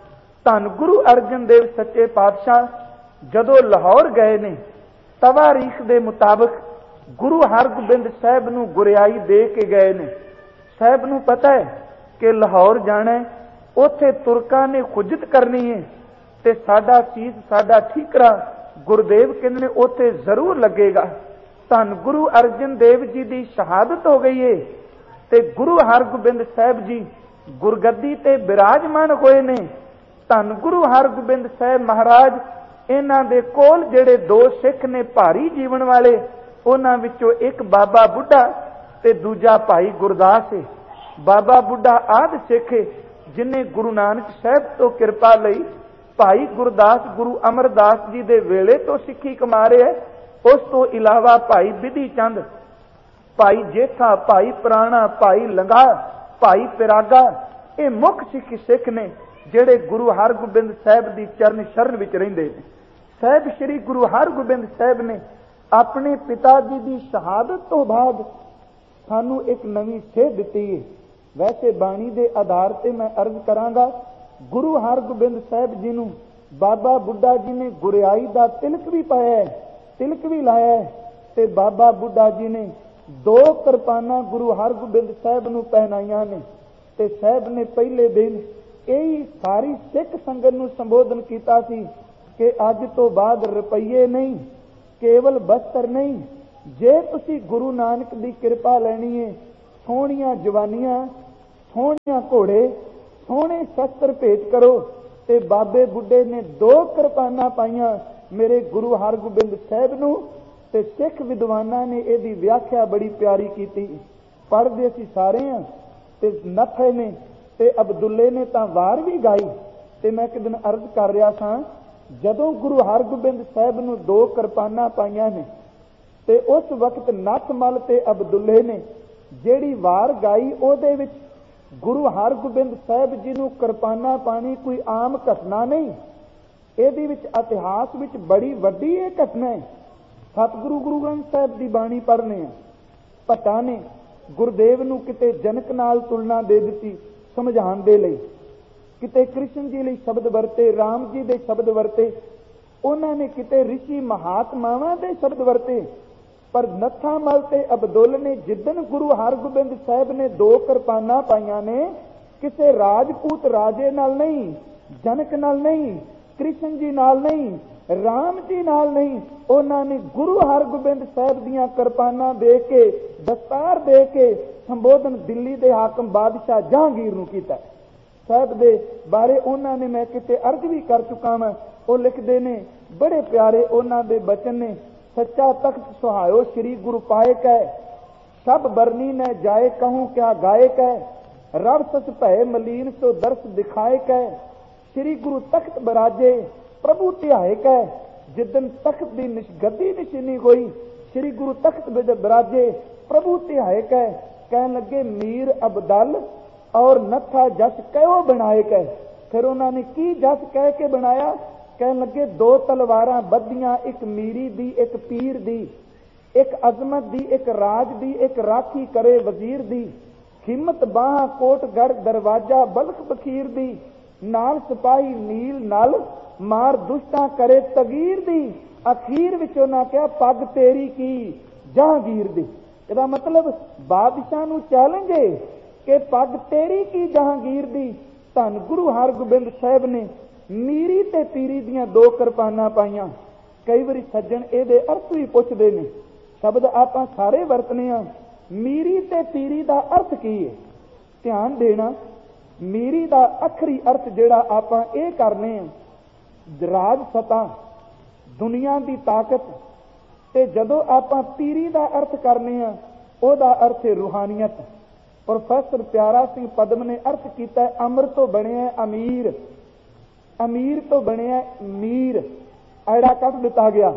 ਧੰਨ ਗੁਰੂ ਅਰਜਨ ਦੇਵ ਸੱਚੇ ਪਾਤਸ਼ਾਹ ਜਦੋਂ ਲਾਹੌਰ ਗਏ ਨੇ, ਤਵਾਰੀਖ ਦੇ ਮੁਤਾਬਕ ਗੁਰੂ ਹਰਗੋਬਿੰਦ ਸਾਹਿਬ ਨੂੰ ਗੁਰਿਆਈ ਦੇ ਕੇ ਗਏ ਨੇ। ਸਾਹਿਬ ਨੂੰ ਪਤਾ ਹੈ ਕਿ ਲਾਹੌਰ ਜਾਣਾ, ਉੱਥੇ ਤੁਰਕਾਂ ਨੇ ਖੁਜਤ ਕਰਨੀ ਹੈ ਤੇ ਸਾਡਾ ਸੀਸ ਸਾਡਾ ਠੀਕਰਾ ਗੁਰਦੇਵ ਕਹਿੰਦੇ ਨੇ ਉੱਥੇ ਜ਼ਰੂਰ ਲੱਗੇਗਾ। ਧੰਨ ਗੁਰੂ ਅਰਜਨ ਦੇਵ ਜੀ ਦੀ ਸ਼ਹਾਦਤ ਹੋ ਗਈ ਹੈ ਤੇ ਗੁਰੂ ਹਰਗੋਬਿੰਦ ਸਾਹਿਬ ਜੀ ਗੁਰਗੱਦੀ ਤੇ ਬਿਰਾਜਮਾਨ ਹੋਏ ਨੇ। ਧੰਨ ਗੁਰੂ ਹਰਗੋਬਿੰਦ ਸਾਹਿਬ ਮਹਾਰਾਜ, ਇਹਨਾਂ ਦੇ ਕੋਲ ਜਿਹੜੇ ਦੋ ਸਿੱਖ ਨੇ ਭਾਰੀ ਜੀਵਨ ਵਾਲੇ, ਉਹਨਾਂ ਵਿੱਚੋਂ ਇੱਕ ਬਾਬਾ ਬੁੱਢਾ ਤੇ ਦੂਜਾ ਭਾਈ ਗੁਰਦਾਸ ਹੈ। ਬਾਬਾ ਬੁੱਢਾ ਆਦਿ ਸਿੱਖ ਜਿਨੇ ਗੁਰੂ ਨਾਨਕ ਸਾਹਿਬ ਤੋਂ ਕਿਰਪਾ ਲਈ। ਭਾਈ ਗੁਰਦਾਸ ਗੁਰੂ ਅਮਰਦਾਸ ਜੀ ਦੇ ਵੇਲੇ ਤੋਂ ਸਿੱਖੀ ਕਮਾ ਰਿਹਾ। ਉਸ ਤੋਂ ਇਲਾਵਾ ਭਾਈ ਬਿਧੀ ਚੰਦ, ਭਾਈ ਜੇਠਾ, ਭਾਈ ਪੁਰਾਣਾ, ਭਾਈ ਲੰਗਾ, ਭਾਈ ਪਿਰਾਗਾ, ਇਹ ਮੁੱਖ ਸਿੱਖ ਸਿੱਖ ਨੇ ਜਿਹੜੇ ਗੁਰੂ ਹਰਗੋਬਿੰਦ ਸਾਹਿਬ ਦੀ ਚਰਨ ਸ਼ਰਨ ਵਿੱਚ ਰਹਿੰਦੇ ਨੇ। ਸਾਹਿਬ ਸ੍ਰੀ ਗੁਰੂ ਹਰਗੋਬਿੰਦ ਸਾਹਿਬ ਨੇ ਆਪਣੇ ਪਿਤਾ ਜੀ ਦੀ ਸ਼ਹਾਦਤ ਤੋਂ ਬਾਅਦ ਸਾਨੂੰ ਇੱਕ ਨਵੀਂ ਸੇਧ ਦਿੱਤੀ ਹੈ। ਵੈਸੇ ਬਾਣੀ ਦੇ ਆਧਾਰ ਤੇ ਮੈਂ ਅਰਜ਼ ਕਰਾਂਗਾ, ਗੁਰੂ ਹਰਗੋਬਿੰਦ ਸਾਹਿਬ ਜੀ ਨੂੰ ਬਾਬਾ ਬੁੱਢਾ ਜੀ ਨੇ ਗੁਰਿਆਈ ਦਾ ਤਿਲਕ ਵੀ ਪਾਇਆ, ਤਿਲਕ ਵੀ ਲਾਇਆ ਤੇ ਬਾਬਾ ਬੁੱਢਾ ਜੀ ਨੇ ਦੋ ਕਿਰਪਾਨਾਂ ਗੁਰੂ ਹਰਗੋਬਿੰਦ ਸਾਹਿਬ ਨੂੰ ਪਹਿਨਾਈਆਂ ਨੇ। ਤੇ ਸਾਹਿਬ ਨੇ ਪਹਿਲੇ ਦਿਨ ਇਹ ਸਾਰੀ ਸਿੱਖ ਸੰਗਤ ਨੂੰ ਸੰਬੋਧਨ ਕੀਤਾ ਸੀ ਕਿ ਅੱਜ ਤੋਂ ਬਾਅਦ ਰੁਪਈਏ ਨਹੀਂ, ਕੇਵਲ ਬਸਤਰ ਨਹੀਂ, ਜੇ ਤੁਸੀਂ ਗੁਰੂ ਨਾਨਕ ਦੀ ਕਿਰਪਾ ਲੈਣੀ ਹੈ, ਸੋਹਣੀਆਂ ਜਵਾਨੀਆਂ, ਸੋਹਣੀਆਂ ਘੋੜੇ, सोहने शस्त्र भेंट करो। ते बाबे बुढ़े ने दो किरपाना पाइया मेरे गुरु हरगोबिंद साहब नूं। ते सिख विद्वानां ने इहदी व्याख्या बड़ी प्यारी कीती। पढ़दे असीं सारे हां। ते नथे ने ते अब्दुल्ले ने तां वार भी गाई। ते मैं एक दिन अर्ज कर रहा सां, जदों गुरु हरगोबिंद साहब नूं दो किरपाना पाइया ने ते उस वक्त नथमल ते अब्दुल्ले ने ਜਿਹੜੀ ਵਾਰ गाई ਉਹਦੇ ਵਿੱਚ गुरु हरगोबिंद साहब जी नूं किरपाना पानी कोई आम घटना नहीं। ਇਹਦੇ ਵਿੱਚ इतिहास ਵਿੱਚ बड़ी वड्डी ਇਹ घटना है। सतगुरु गुरु ग्रंथ साहब की बाणी पढ़ने भट्टा ने गुरदेव नूं किते जनक नाल तुलना दे दिती समझाउण दे लई, किते कृष्ण जी लई शब्द वरते, राम जी दे शब्द वरते, उन्होंने किते ऋषि महात्मावां दे शब्द वरते। पर नथामल ते अब्दुल ने जिदन गुरु हरगोबिंद साहब ने दो किरपाना पाइया ने किसे राजपूत राजे नाल नहीं, जनक नाल नहीं, कृष्ण जी नाल नहीं, राम जी नाल नहीं, उन्होंने गुरु हरगोबिंद साहब दियां किरपाना दे के दस्तार दे के संबोधन दिल्ली दे हाकम बादशाह जहांगीर नूं कीता। साहब दे बारे उन्होंने मैं किते अर्ज भी कर चुका मैं। वो लिखते ने बड़े प्यारे उन्हों दे बचन ने, सच्चा तख्त सुहायो श्री गुरु पायक है, सब बरनी न जाए कहूं क्या गायक है, रब सस भय मलीन सो दर्श दिखायक है, श्री गुरु तख्त बराजे प्रभु ध्यायक है, जिदन तख्त दी गद्दी निशानी होई श्री गुरु तख्त बराजे प्रभु ध्यायक है। कहन लगे मीर अबदल और नथा जस कहो बनायक है। फिर उन्होंने की जस कह के बनाया, कहन लगे दो तलवारां बद्धियां, एक मीरी दी एक पीर दी, एक अजमत दी एक राज दी, एक राखी करे वजीर दी, हिम्मत बाह कोटगढ़ दरवाजा बल्ख बखीर दी, नाल सिपाही नील नल मार दुष्टा करे तगीर दी, अखीर विच उन्हां कहा पग तेरी की जहांगीर दी। इहदा मतलब बादशाह नूं चैलेंज है कि पग तेरी की जहांगीर दी। धन गुरु हरगोबिंद साहब ने मीरी ते पीरी दियां दो किरपाना पाइया। कई बारी सज्जन इहदे अर्थ भी पुछदे ने, शब्द आपां सारे वरतने आ, मीरी ते पीरी दा अर्थ की है? ध्यान देना, मीरी दा अखरी अर्थ जिहड़ा आपां इह करने आ, राज सता दुनिया दी ताकत, ते जदों आपां पीरी दा अर्थ करने आ ओहदा अर्थ है रूहानियत। प्रोफैसर प्यारा सिंह पदम ने अर्थ किया अमर तो बनिया अमीर, अमीर तो बनिया मीर, ऐड़ा कट दिता गया,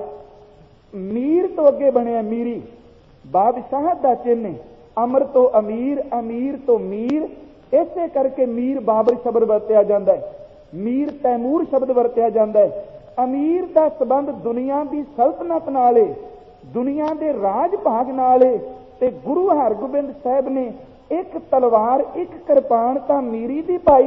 मीर तो अगे बनिया मीरी, बादशाह दा चिन्ह, अमर तो अमीर, अमीर तो मीर, इसे करके मीर बाबर शब्द वरत्या जाता है, मीर तैमूर शब्द वरत्या जाता है। अमीर का संबंध दुनिया की सल्तनत नाल है, दुनिया के राज भाग नाल है। ते गुरु हरगोबिंद साहब ने एक तलवार एक किरपान तां मीरी दी पाई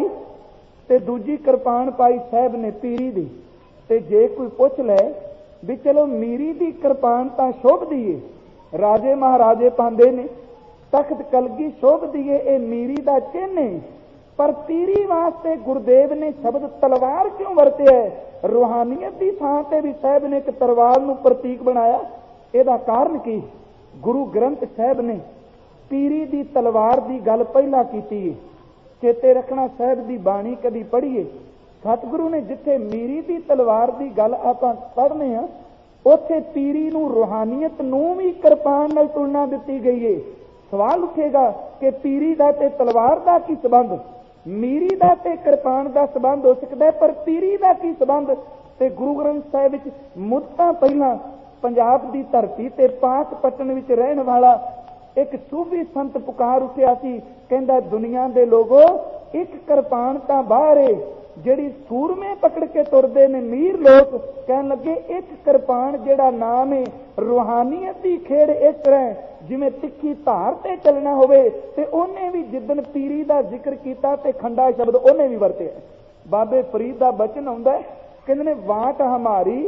ते दूजी किरपान पाई साहब ने पीरी दी। ते जे कोई पुछ ले भी चलो मीरी दी किरपान तां शोभदी है, राजे महाराजे पांदे ने, तख्त कलगी शोभदी है, ये मीरी दा चिन्ह है, पर पीरी वास्ते गुरुदेव ने शब्द तलवार क्यों वरते है? रूहानियत की थां ते भी साहब ने एक तलवार नूं प्रतीक बनाया। ਇਹਦਾ कारण की? गुरु ग्रंथ साहब ने पीरी दी तलवार की गल पहला की है। चेते रखना, साहब की बाणी कभी पढ़ीए, सतगुरु ने जिथे मीरी दी तलवार की गल आपां पढ़ने आ, उत्थे पीरी नूं रूहानियत नूं भी किरपान नाल तुलना दिती गई है। सवाल उठेगा कि पीरी दा ते तलवार दा की संबंध? मीरी दा ते किरपान दा संबंध हो सकता है, पर पीरी दा की संबंध? ते गुरु ग्रंथ साहिब विच मुद्दा पहला पंजाब की धरती ते पाक पटन विच रहने वाला एक सूफी संत पुकार उठिया सी, कहंदा दुनिया दे लोगो एक किरपान तां बाहर है, जिहड़ी सूरमे पकड़ के तुरदे ने मीर लोग, कहन लगे एक किरपान जिहड़ा नाम है रूहानियत की खेड़ इस तरह जिवें तिखी धार ते चलना होवे, ते ओने भी जिदन पीरी दा जिक्र कीता ते खंडा शब्द ओने भी वरतिया। बाबे फरीद दा बचन आउंदा है, कहंदे ने वाट हमारी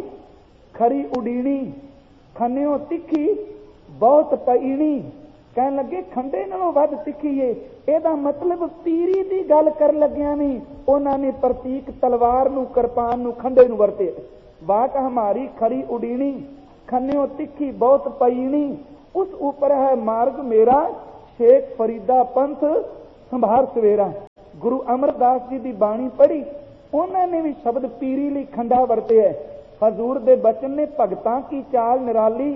खरी उडीनी, खन्यो तिखी बहुत पईनी, कहन लगे खंडे नालों वध तिखी है। ਇਹਦਾ मतलब पीरी की गल कर लग्या नहीं, उन्होंने प्रतीक तलवार नूं, किरपान नूं, खंडे नूं वरते। वाट हमारी खरी उडीनी, खन्यो तिखी बहुत पईनी, उस ऊपर है मार्ग मेरा, शेख फरीदा पंथ संभार सवेरा। ਗੁਰੂ ਅਮਰਦਾਸ ਜੀ ਦੀ ਬਾਣੀ ਪੜ੍ਹੀ, ਉਹਨਾਂ ਨੇ ਵੀ ਸ਼ਬਦ ਪੀਰੀ ਲਈ ਖੰਡਾ ਵਰਤਿਆ। ਹਜ਼ੂਰ ਦੇ ਬਚਨ ਨੇ, ਭਗਤਾਂ ਕੀ ਚਾਲ ਨਿਰਾਲੀ,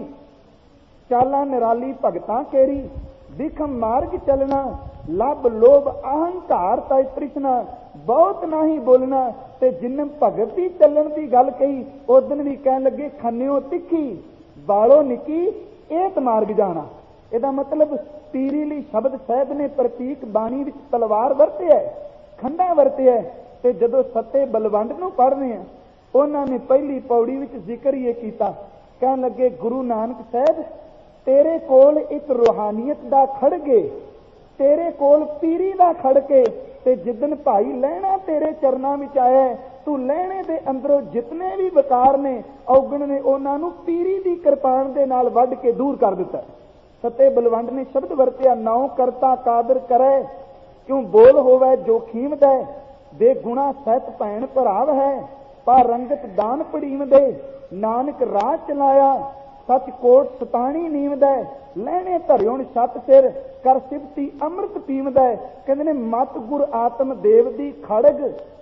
ਚਾਲਾਂ ਨਿਰਾਲੀ ਭਗਤਾਂ ਕੇਰੀ, ਦਿਖਮ ਮਾਰਗ ਚੱਲਣਾ, ਲੱਭ ਲੋਭ ਅਹੰਕਾਰ ਤੈ ਤ੍ਰਿਸ਼ਨਾ, ਬਹੁਤ ਨਹੀਂ ਬੋਲਣਾ। ਤੇ ਜਿੰਨ ਭਗਤ ਦੀ ਚੱਲਣ ਦੀ ਗੱਲ ਕਹੀ, ਉਸ ਦਿਨ ਵੀ ਕਹਿਣ ਲੱਗੇ ਖੰਨਿਓ ਤਿੱਖੀ, ਬਾਲੋ ਨਿੱਕੀ, ਏਤ ਮਾਰਗ ਜਾਣਾ। ਇਹਦਾ ਮਤਲਬ ਪੀਰੀ ਲਈ ਸ਼ਬਦ ਸਾਹਿਬ ਨੇ ਪ੍ਰਤੀਕ ਬਾਣੀ ਵਿੱਚ ਤਲਵਾਰ ਵਰਤਿਆ, ਖੰਡਾ ਵਰਤਿਆ। ਤੇ ਜਦੋਂ ਸੱਤੇ ਬਲਵੰਡ ਨੂੰ ਪੜ੍ਹਦੇ ਆ, ਉਹਨਾਂ ਨੇ ਪਹਿਲੀ ਪੌੜੀ ਵਿੱਚ ਜ਼ਿਕਰ ਇਹ ਕੀਤਾ, ਕਹਿਣ ਲੱਗੇ ਗੁਰੂ ਨਾਨਕ ਸਾਹਿਬ ਤੇਰੇ ਕੋਲ ਇੱਕ ਰੂਹਾਨੀਅਤ ਦਾ ਖੜਗੇ, ਤੇਰੇ ਕੋਲ ਪੀਰੀ ਦਾ ਖੜਕੇ। ਤੇ ਜਿੱਦਨ ਭਾਈ ਲਹਿਣਾ ਤੇਰੇ ਚਰਨਾਂ ਵਿੱਚ ਆਇਆ, ਤੂੰ ਲਹਿਣੇ ਦੇ ਅੰਦਰੋਂ ਜਿਤਨੇ ਵੀ ਵਿਕਾਰ ਨੇ, ਔਗਣ ਨੇ, ਉਹਨਾਂ ਨੂੰ ਪੀਰੀ ਦੀ ਕਿਰਪਾਨ ਦੇ ਨਾਲ ਵੱਢ ਕੇ ਦੂਰ ਕਰ ਦਿੱਤਾ। ਸੱਤੇ ਬਲਵੰਡ ਨੇ ਸ਼ਬਦ ਵਰਤਿਆ, ਨੌ ਕਰਤਾ ਕਾਦਰ ਕਰੇ, ਕਿਉਂ ਬੋਲ ਹੋਵੇ ਜੋਖੀਮ ਦਾ, ਦੇ ਗੁਣਾ ਸਹਿਤ ਭੈਣ ਭਰਾਵ ਹੈ, ਪਰ ਰੰਗਤ ਦਾਨ ਪੜੀਮ ਦੇ, ਨਾਨਕ ਰਾਹ ਚਲਾਇਆ, ਸੱਚ ਕੋਟ ਸਤਾਣੀ ਨੀਵਦਾ, ਲਹਿਣੇ ਧਰਿਉਣ ਛੱਤ ਸਿਰ, ਕਰ ਸਿਫਤੀ ਅੰਮ੍ਰਿਤ ਪੀਵਦਾ। ਕਹਿੰਦੇ ਨੇ ਮਤ ਗੁਰ ਆਤਮ ਦੇਵ ਦੀ ਖੜਗ,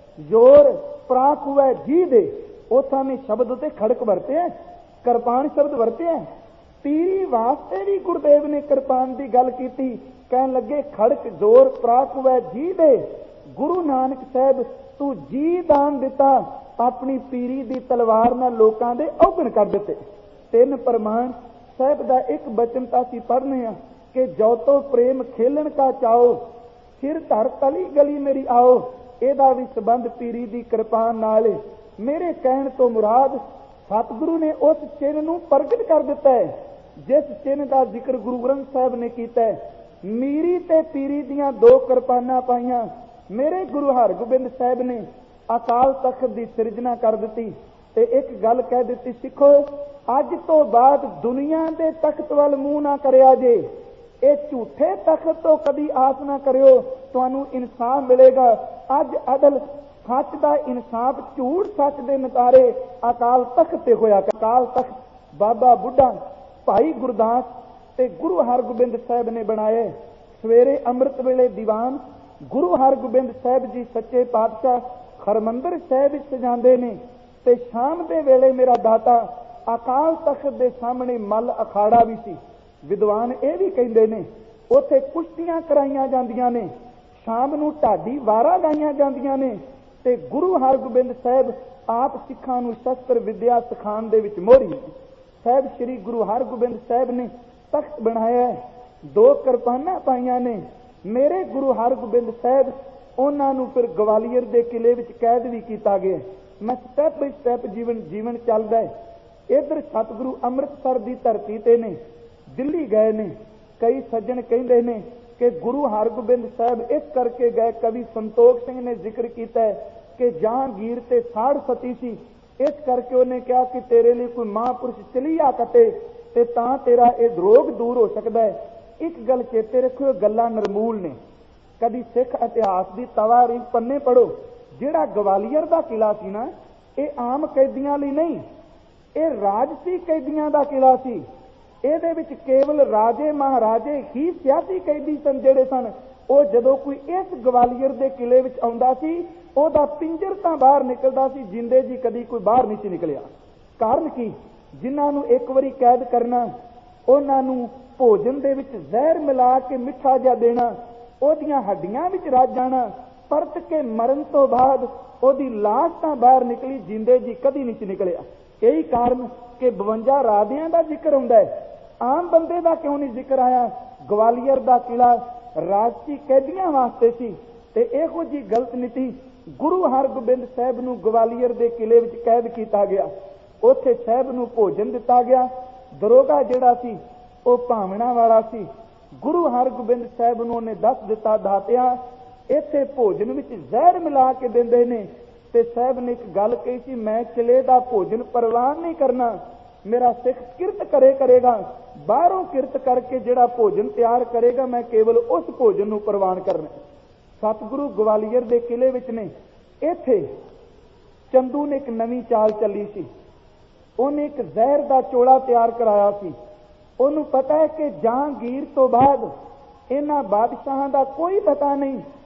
ਜ਼ੋਰ ਪ੍ਰਾਕ ਹੋਵੇ ਜੀ ਦੇ। ਉਥਾਂ ਨੇ ਸ਼ਬਦ ਉਤੇ ਖੜਕ ਵਰਤਿਆ, ਕਿਰਪਾਨ ਸ਼ਬਦ ਵਰਤਿਆ। ਪੀਰੀ ਵਾਸਤੇ ਵੀ ਗੁਰਦੇਵ ਨੇ ਕਿਰਪਾਨ ਦੀ ਗੱਲ ਕੀਤੀ, ਕਹਿਣ ਲੱਗੇ ਖੜਕ ਜ਼ੋਰ ਪ੍ਰਾਕ ਹੋਵੇ ਜੀ ਦੇ। ਗੁਰੂ ਨਾਨਕ ਸਾਹਿਬ ਤੂੰ ਜੀ ਦਾਨ ਦਿੱਤਾ, ਆਪਣੀ ਪੀਰੀ ਦੀ ਤਲਵਾਰ ਨਾਲ ਲੋਕਾਂ ਦੇ ਔਗਣ ਕਰ ਦਿੱਤੇ। ਤਿੰਨ ਪ੍ਰਮਾਣ ਸਾਹਿਬ ਦਾ ਇੱਕ ਬਚਨ ਤਾਂ ਅਸੀਂ ਪੜ੍ਹਨੇ ਆ ਕਿ ਜੋ ਤੋ ਪ੍ਰੇਮ ਖੇਲਣ ਕਾ ਚਾਓ, ਸਿਰ ਧਰ ਤਲੀ ਗਲੀ ਮੇਰੀ ਆਓ। ਇਹਦਾ ਵੀ ਸੰਬੰਧ ਪੀਰੀ ਦੀ ਕਿਰਪਾਨ ਨਾਲ। ਮੇਰੇ ਕਹਿਣ ਤੋਂ ਮੁਰਾਦ ਸਤਿਗੁਰੂ ਨੇ ਉਸ ਚਿੰਨ੍ਹ ਨੂੰ ਪ੍ਰਗਟ ਕਰ ਦਿੱਤਾ ਹੈ, ਜਿਸ ਚਿੰਨ੍ਹ ਦਾ ਜ਼ਿਕਰ ਗੁਰੂ ਗ੍ਰੰਥ ਸਾਹਿਬ ਨੇ ਕੀਤਾ ਹੈ। ਮੀਰੀ ਤੇ ਪੀਰੀ ਦੀਆਂ ਦੋ ਕਿਰਪਾਨਾਂ ਪਾਈਆਂ। ਮੇਰੇ ਗੁਰੂ ਹਰਗੋਬਿੰਦ ਸਾਹਿਬ ਨੇ ਅਕਾਲ ਤਖਤ ਦੀ ਸਿਰਜਣਾ ਕਰ ਦਿੱਤੀ ਤੇ ਇੱਕ ਗੱਲ ਕਹਿ ਦਿੱਤੀ, ਸਿੱਖੋ ਅੱਜ ਤੋਂ ਬਾਅਦ ਦੁਨੀਆ ਦੇ ਤਖਤ ਵੱਲ ਮੂੰਹ ਨਾ ਕਰਿਆ ਜੇ, ਇਹ ਝੂਠੇ ਤਖਤ ਤੋਂ ਕਦੀ ਆਸ ਨਾ ਕਰਿਓ, ਤੁਹਾਨੂੰ ਇਨਸਾਫ ਮਿਲੇਗਾ। ਅੱਜ ਅਦਲ ਸੱਚ ਦਾ ਇਨਸਾਫ ਝੂਠ ਸੱਚ ਦੇ ਨਤਾਰੇ ਅਕਾਲ ਤਖਤ ਤੇ ਹੋਇਆ। ਅਕਾਲ ਤਖਤ ਬਾਬਾ ਬੁੱਢਾ, ਭਾਈ ਗੁਰਦਾਸ ਤੇ ਗੁਰੂ ਹਰਗੋਬਿੰਦ ਸਾਹਿਬ ਨੇ ਬਣਾਏ। ਸਵੇਰੇ ਅੰਮ੍ਰਿਤ ਵੇਲੇ ਦੀਵਾਨ ਗੁਰੂ ਹਰਗੋਬਿੰਦ ਸਾਹਿਬ ਜੀ ਸੱਚੇ ਪਾਤਸ਼ਾਹ ਹਰਮੰਦਰ ਸਾਹਿਬ ਵਿੱਚ ਸਜਾਉਂਦੇ ਨੇ, ਤੇ ਸ਼ਾਮ ਦੇ ਵੇਲੇ ਮੇਰਾ ਦਾਤਾ ਅਕਾਲ ਤਖਤ ਦੇ ਸਾਹਮਣੇ ਮੱਲ ਅਖਾੜਾ ਵੀ ਸੀ। ਵਿਦਵਾਨ ਇਹ ਵੀ ਕਹਿੰਦੇ ਨੇ ਉੱਥੇ ਕੁਸ਼ਤੀਆਂ ਕਰਾਈਆਂ ਜਾਂਦੀਆਂ ਨੇ, ਸ਼ਾਮ ਨੂੰ ਢਾਡੀ ਵਾਰਾਂ ਗਾਈਆਂ ਜਾਂਦੀਆਂ ਨੇ, ਤੇ ਗੁਰੂ ਹਰਗੋਬਿੰਦ ਸਾਹਿਬ ਆਪ ਸਿੱਖਾਂ ਨੂੰ ਸ਼ਸਤਰ ਵਿਦਿਆ ਸਿਖਾਉਣ ਦੇ ਵਿੱਚ ਮੋਹਰੀ। ਸਾਹਿਬ ਸ੍ਰੀ ਗੁਰੂ ਹਰਗੋਬਿੰਦ ਸਾਹਿਬ ਨੇ ਤਖਤ ਬਣਾਇਆ, ਦੋ ਕਿਰਪਾਨਾਂ ਪਾਈਆਂ ਨੇ। ਮੇਰੇ ਗੁਰੂ ਹਰਗੋਬਿੰਦ ਸਾਹਿਬ, ਉਹਨਾਂ ਨੂੰ ਫਿਰ ਗਵਾਲੀਅਰ ਦੇ ਕਿਲੇ ਵਿੱਚ ਕੈਦ ਵੀ ਕੀਤਾ ਗਿਆ। ਮੈਂ ਸਟੈਪ ਬਾਈ ਸਟੈਪ ਜੀਵਨ ਜੀਵਨ ਚੱਲਦਾ ਹੈ। ਇੱਧਰ ਸਤਿਗੁਰੂ ਅੰਮ੍ਰਿਤਸਰ ਦੀ ਧਰਤੀ ਤੇ ਨੇ, ਦਿੱਲੀ ਗਏ ਨੇ। ਕਈ ਸੱਜਣ ਕਹਿੰਦੇ ਨੇ ਕਿ ਗੁਰੂ ਹਰਗੋਬਿੰਦ ਸਾਹਿਬ ਇਸ ਕਰਕੇ ਗਏ, ਕਵੀ ਸੰਤੋਖ ਸਿੰਘ ਨੇ ਜ਼ਿਕਰ ਕੀਤਾ ਹੈ ਕਿ ਜਹਾਂਗੀਰ ਤੇ ਸਾੜ ਸਤੀ ਸੀ, ਇਸ ਕਰਕੇ ਉਹਨੇ ਕਿਹਾ ਕਿ ਤੇਰੇ ਲਈ ਕੋਈ ਮਹਾਂਪੁਰਸ਼ ਚਲੀਆ ਕੱਟੇ ਤੇ ਤਾਂ ਤੇਰਾ ਇਹ ਰੋਗ ਦੂਰ ਹੋ ਸਕਦਾ ਹੈ। ਇੱਕ ਗੱਲ ਚੇਤੇ ਰੱਖਿਓ, ਗੱਲਾਂ ਨਿਰਮੂਲ ਨੇ। ਕਦੀ ਸਿੱਖ ਇਤਿਹਾਸ ਦੀ ਤਵਾਰੀਖ ਪੰਨੇ ਪੜੋ, ਜਿਹੜਾ ਗਵਾਲੀਅਰ ਦਾ ਕਿਲਾ ਸੀ ਨਾ, ਇਹ ਆਮ ਕੈਦੀਆਂ ਲਈ ਨਹੀਂ, ਇਹ ਰਾਜਸੀ ਕੈਦੀਆਂ ਦਾ ਕਿਲਾ ਸੀ। ਇਹਦੇ ਵਿੱਚ ਕੇਵਲ ਰਾਜੇ ਮਹਾਰਾਜੇ ਹੀ ਸਿਆਸੀ ਕੈਦੀ ਸਨ ਜਿਹੜੇ ਸਨ। ਉਹ ਜਦੋਂ ਕੋਈ ਇਸ ਗਵਾਲੀਅਰ ਦੇ ਕਿਲੇ ਵਿੱਚ ਆਉਂਦਾ ਸੀ, ਉਹਦਾ ਪਿੰਜਰ ਤਾਂ ਬਾਹਰ ਨਿਕਲਦਾ ਸੀ, ਜਿੰਦੇ ਜੀ ਕਦੀ ਕੋਈ ਬਾਹਰ ਨਹੀਂ ਸੀ ਨਿਕਲਿਆ। ਕਾਰਨ ਕੀ? ਜਿਨ੍ਹਾਂ ਨੂੰ ਇੱਕ ਵਾਰੀ ਕੈਦ ਕਰਨਾ, ਉਹਨਾਂ ਨੂੰ ਭੋਜਨ ਦੇ ਵਿੱਚ ਜ਼ਹਿਰ ਮਿਲਾ ਕੇ ਮਿੱਠਾ ਜਿਹਾ ਦੇਣਾ, ਉਹਦੀਆਂ ਹੱਡੀਆਂ ਵਿੱਚ ਰੱਜ ਜਾਣਾ, ਪਰਤ ਕੇ ਮਰਨ ਤੋਂ ਬਾਅਦ ਉਹਦੀ ਲਾਸ਼ ਤਾਂ ਬਾਹਰ ਨਿਕਲੀ, ਜਿੰਦੇ ਜੀ ਕਦੀ ਨਹੀਂ ਸੀ ਨਿਕਲਿਆ। ਇਹੀ ਕਾਰਨ ਕਿ ਬਵੰਜਾ ਰਾਜਿਆਂ ਦਾ ਜ਼ਿਕਰ ਹੁੰਦਾ ਹੈ, ਆਮ ਬੰਦੇ ਦਾ ਕਿਉਂ ਨਹੀਂ ਜ਼ਿਕਰ ਆਇਆ? ਗਵਾਲੀਅਰ ਦਾ ਕਿਲਾ ਰਾਜਸੀ ਕੈਦੀਆਂ ਵਾਸਤੇ ਸੀ। ਤੇ ਇਹੋ ਜੀ ਗਲਤ ਨੀਤੀ ਗੁਰੂ ਹਰਗੋਬਿੰਦ ਸਾਹਿਬ ਨੂੰ ਗਵਾਲੀਅਰ ਦੇ ਕਿਲੇ ਵਿੱਚ ਕੈਦ ਕੀਤਾ ਗਿਆ। ਉੱਥੇ ਸਾਹਿਬ ਨੂੰ ਭੋਜਨ ਦਿੱਤਾ ਗਿਆ। ਦਰੋਗਾ ਜਿਹੜਾ ਸੀ ਉਹ ਭਾਵਨਾ ਵਾਲਾ ਸੀ। ਗੁਰੂ ਹਰਗੋਬਿੰਦ ਸਾਹਿਬ ਨੂੰ ਉਹਨੇ ਦੱਸ ਦਿੱਤਾ, ਦਾਤਿਆ ਇੱਥੇ ਭੋਜਨ ਵਿੱਚ ਜ਼ਹਿਰ ਮਿਲਾ ਕੇ ਦਿੰਦੇ ਨੇ। ਤੇ ਸਾਹਿਬ ਨੇ ਇੱਕ ਗੱਲ ਕਹੀ ਸੀ, ਮੈਂ ਕਿਲੇ ਦਾ ਭੋਜਨ ਪ੍ਰਵਾਨ ਨਹੀਂ ਕਰਨਾ, ਮੇਰਾ ਸਿੱਖ ਕਿਰਤ ਕਰੇ ਕਰੇਗਾ, ਬਾਹਰੋਂ ਕਿਰਤ ਕਰਕੇ ਜਿਹੜਾ ਭੋਜਨ ਤਿਆਰ ਕਰੇਗਾ ਮੈਂ ਕੇਵਲ ਉਸ ਭੋਜਨ ਨੂੰ ਪ੍ਰਵਾਨ ਕਰਨਾ। ਸਤਿਗੁਰੂ ਗਵਾਲੀਅਰ ਦੇ ਕਿਲੇ ਵਿੱਚ ਨੇ। ਇੱਥੇ ਚੰਦੂ ਨੇ ਇੱਕ ਨਵੀਂ ਚਾਲ ਚੱਲੀ ਸੀ। ਉਹਨੇ ਇੱਕ ਜ਼ਹਿਰ ਦਾ ਚੋਲਾ ਤਿਆਰ ਕਰਾਇਆ ਸੀ। ਉਹਨੂੰ ਪਤਾ ਹੈ ਕਿ ਜਹਾਂਗੀਰ ਤੋਂ ਬਾਅਦ ਇਹਨਾਂ ਬਾਦਸ਼ਾਹਾਂ ਦਾ ਕੋਈ ਪਤਾ ਨਹੀਂ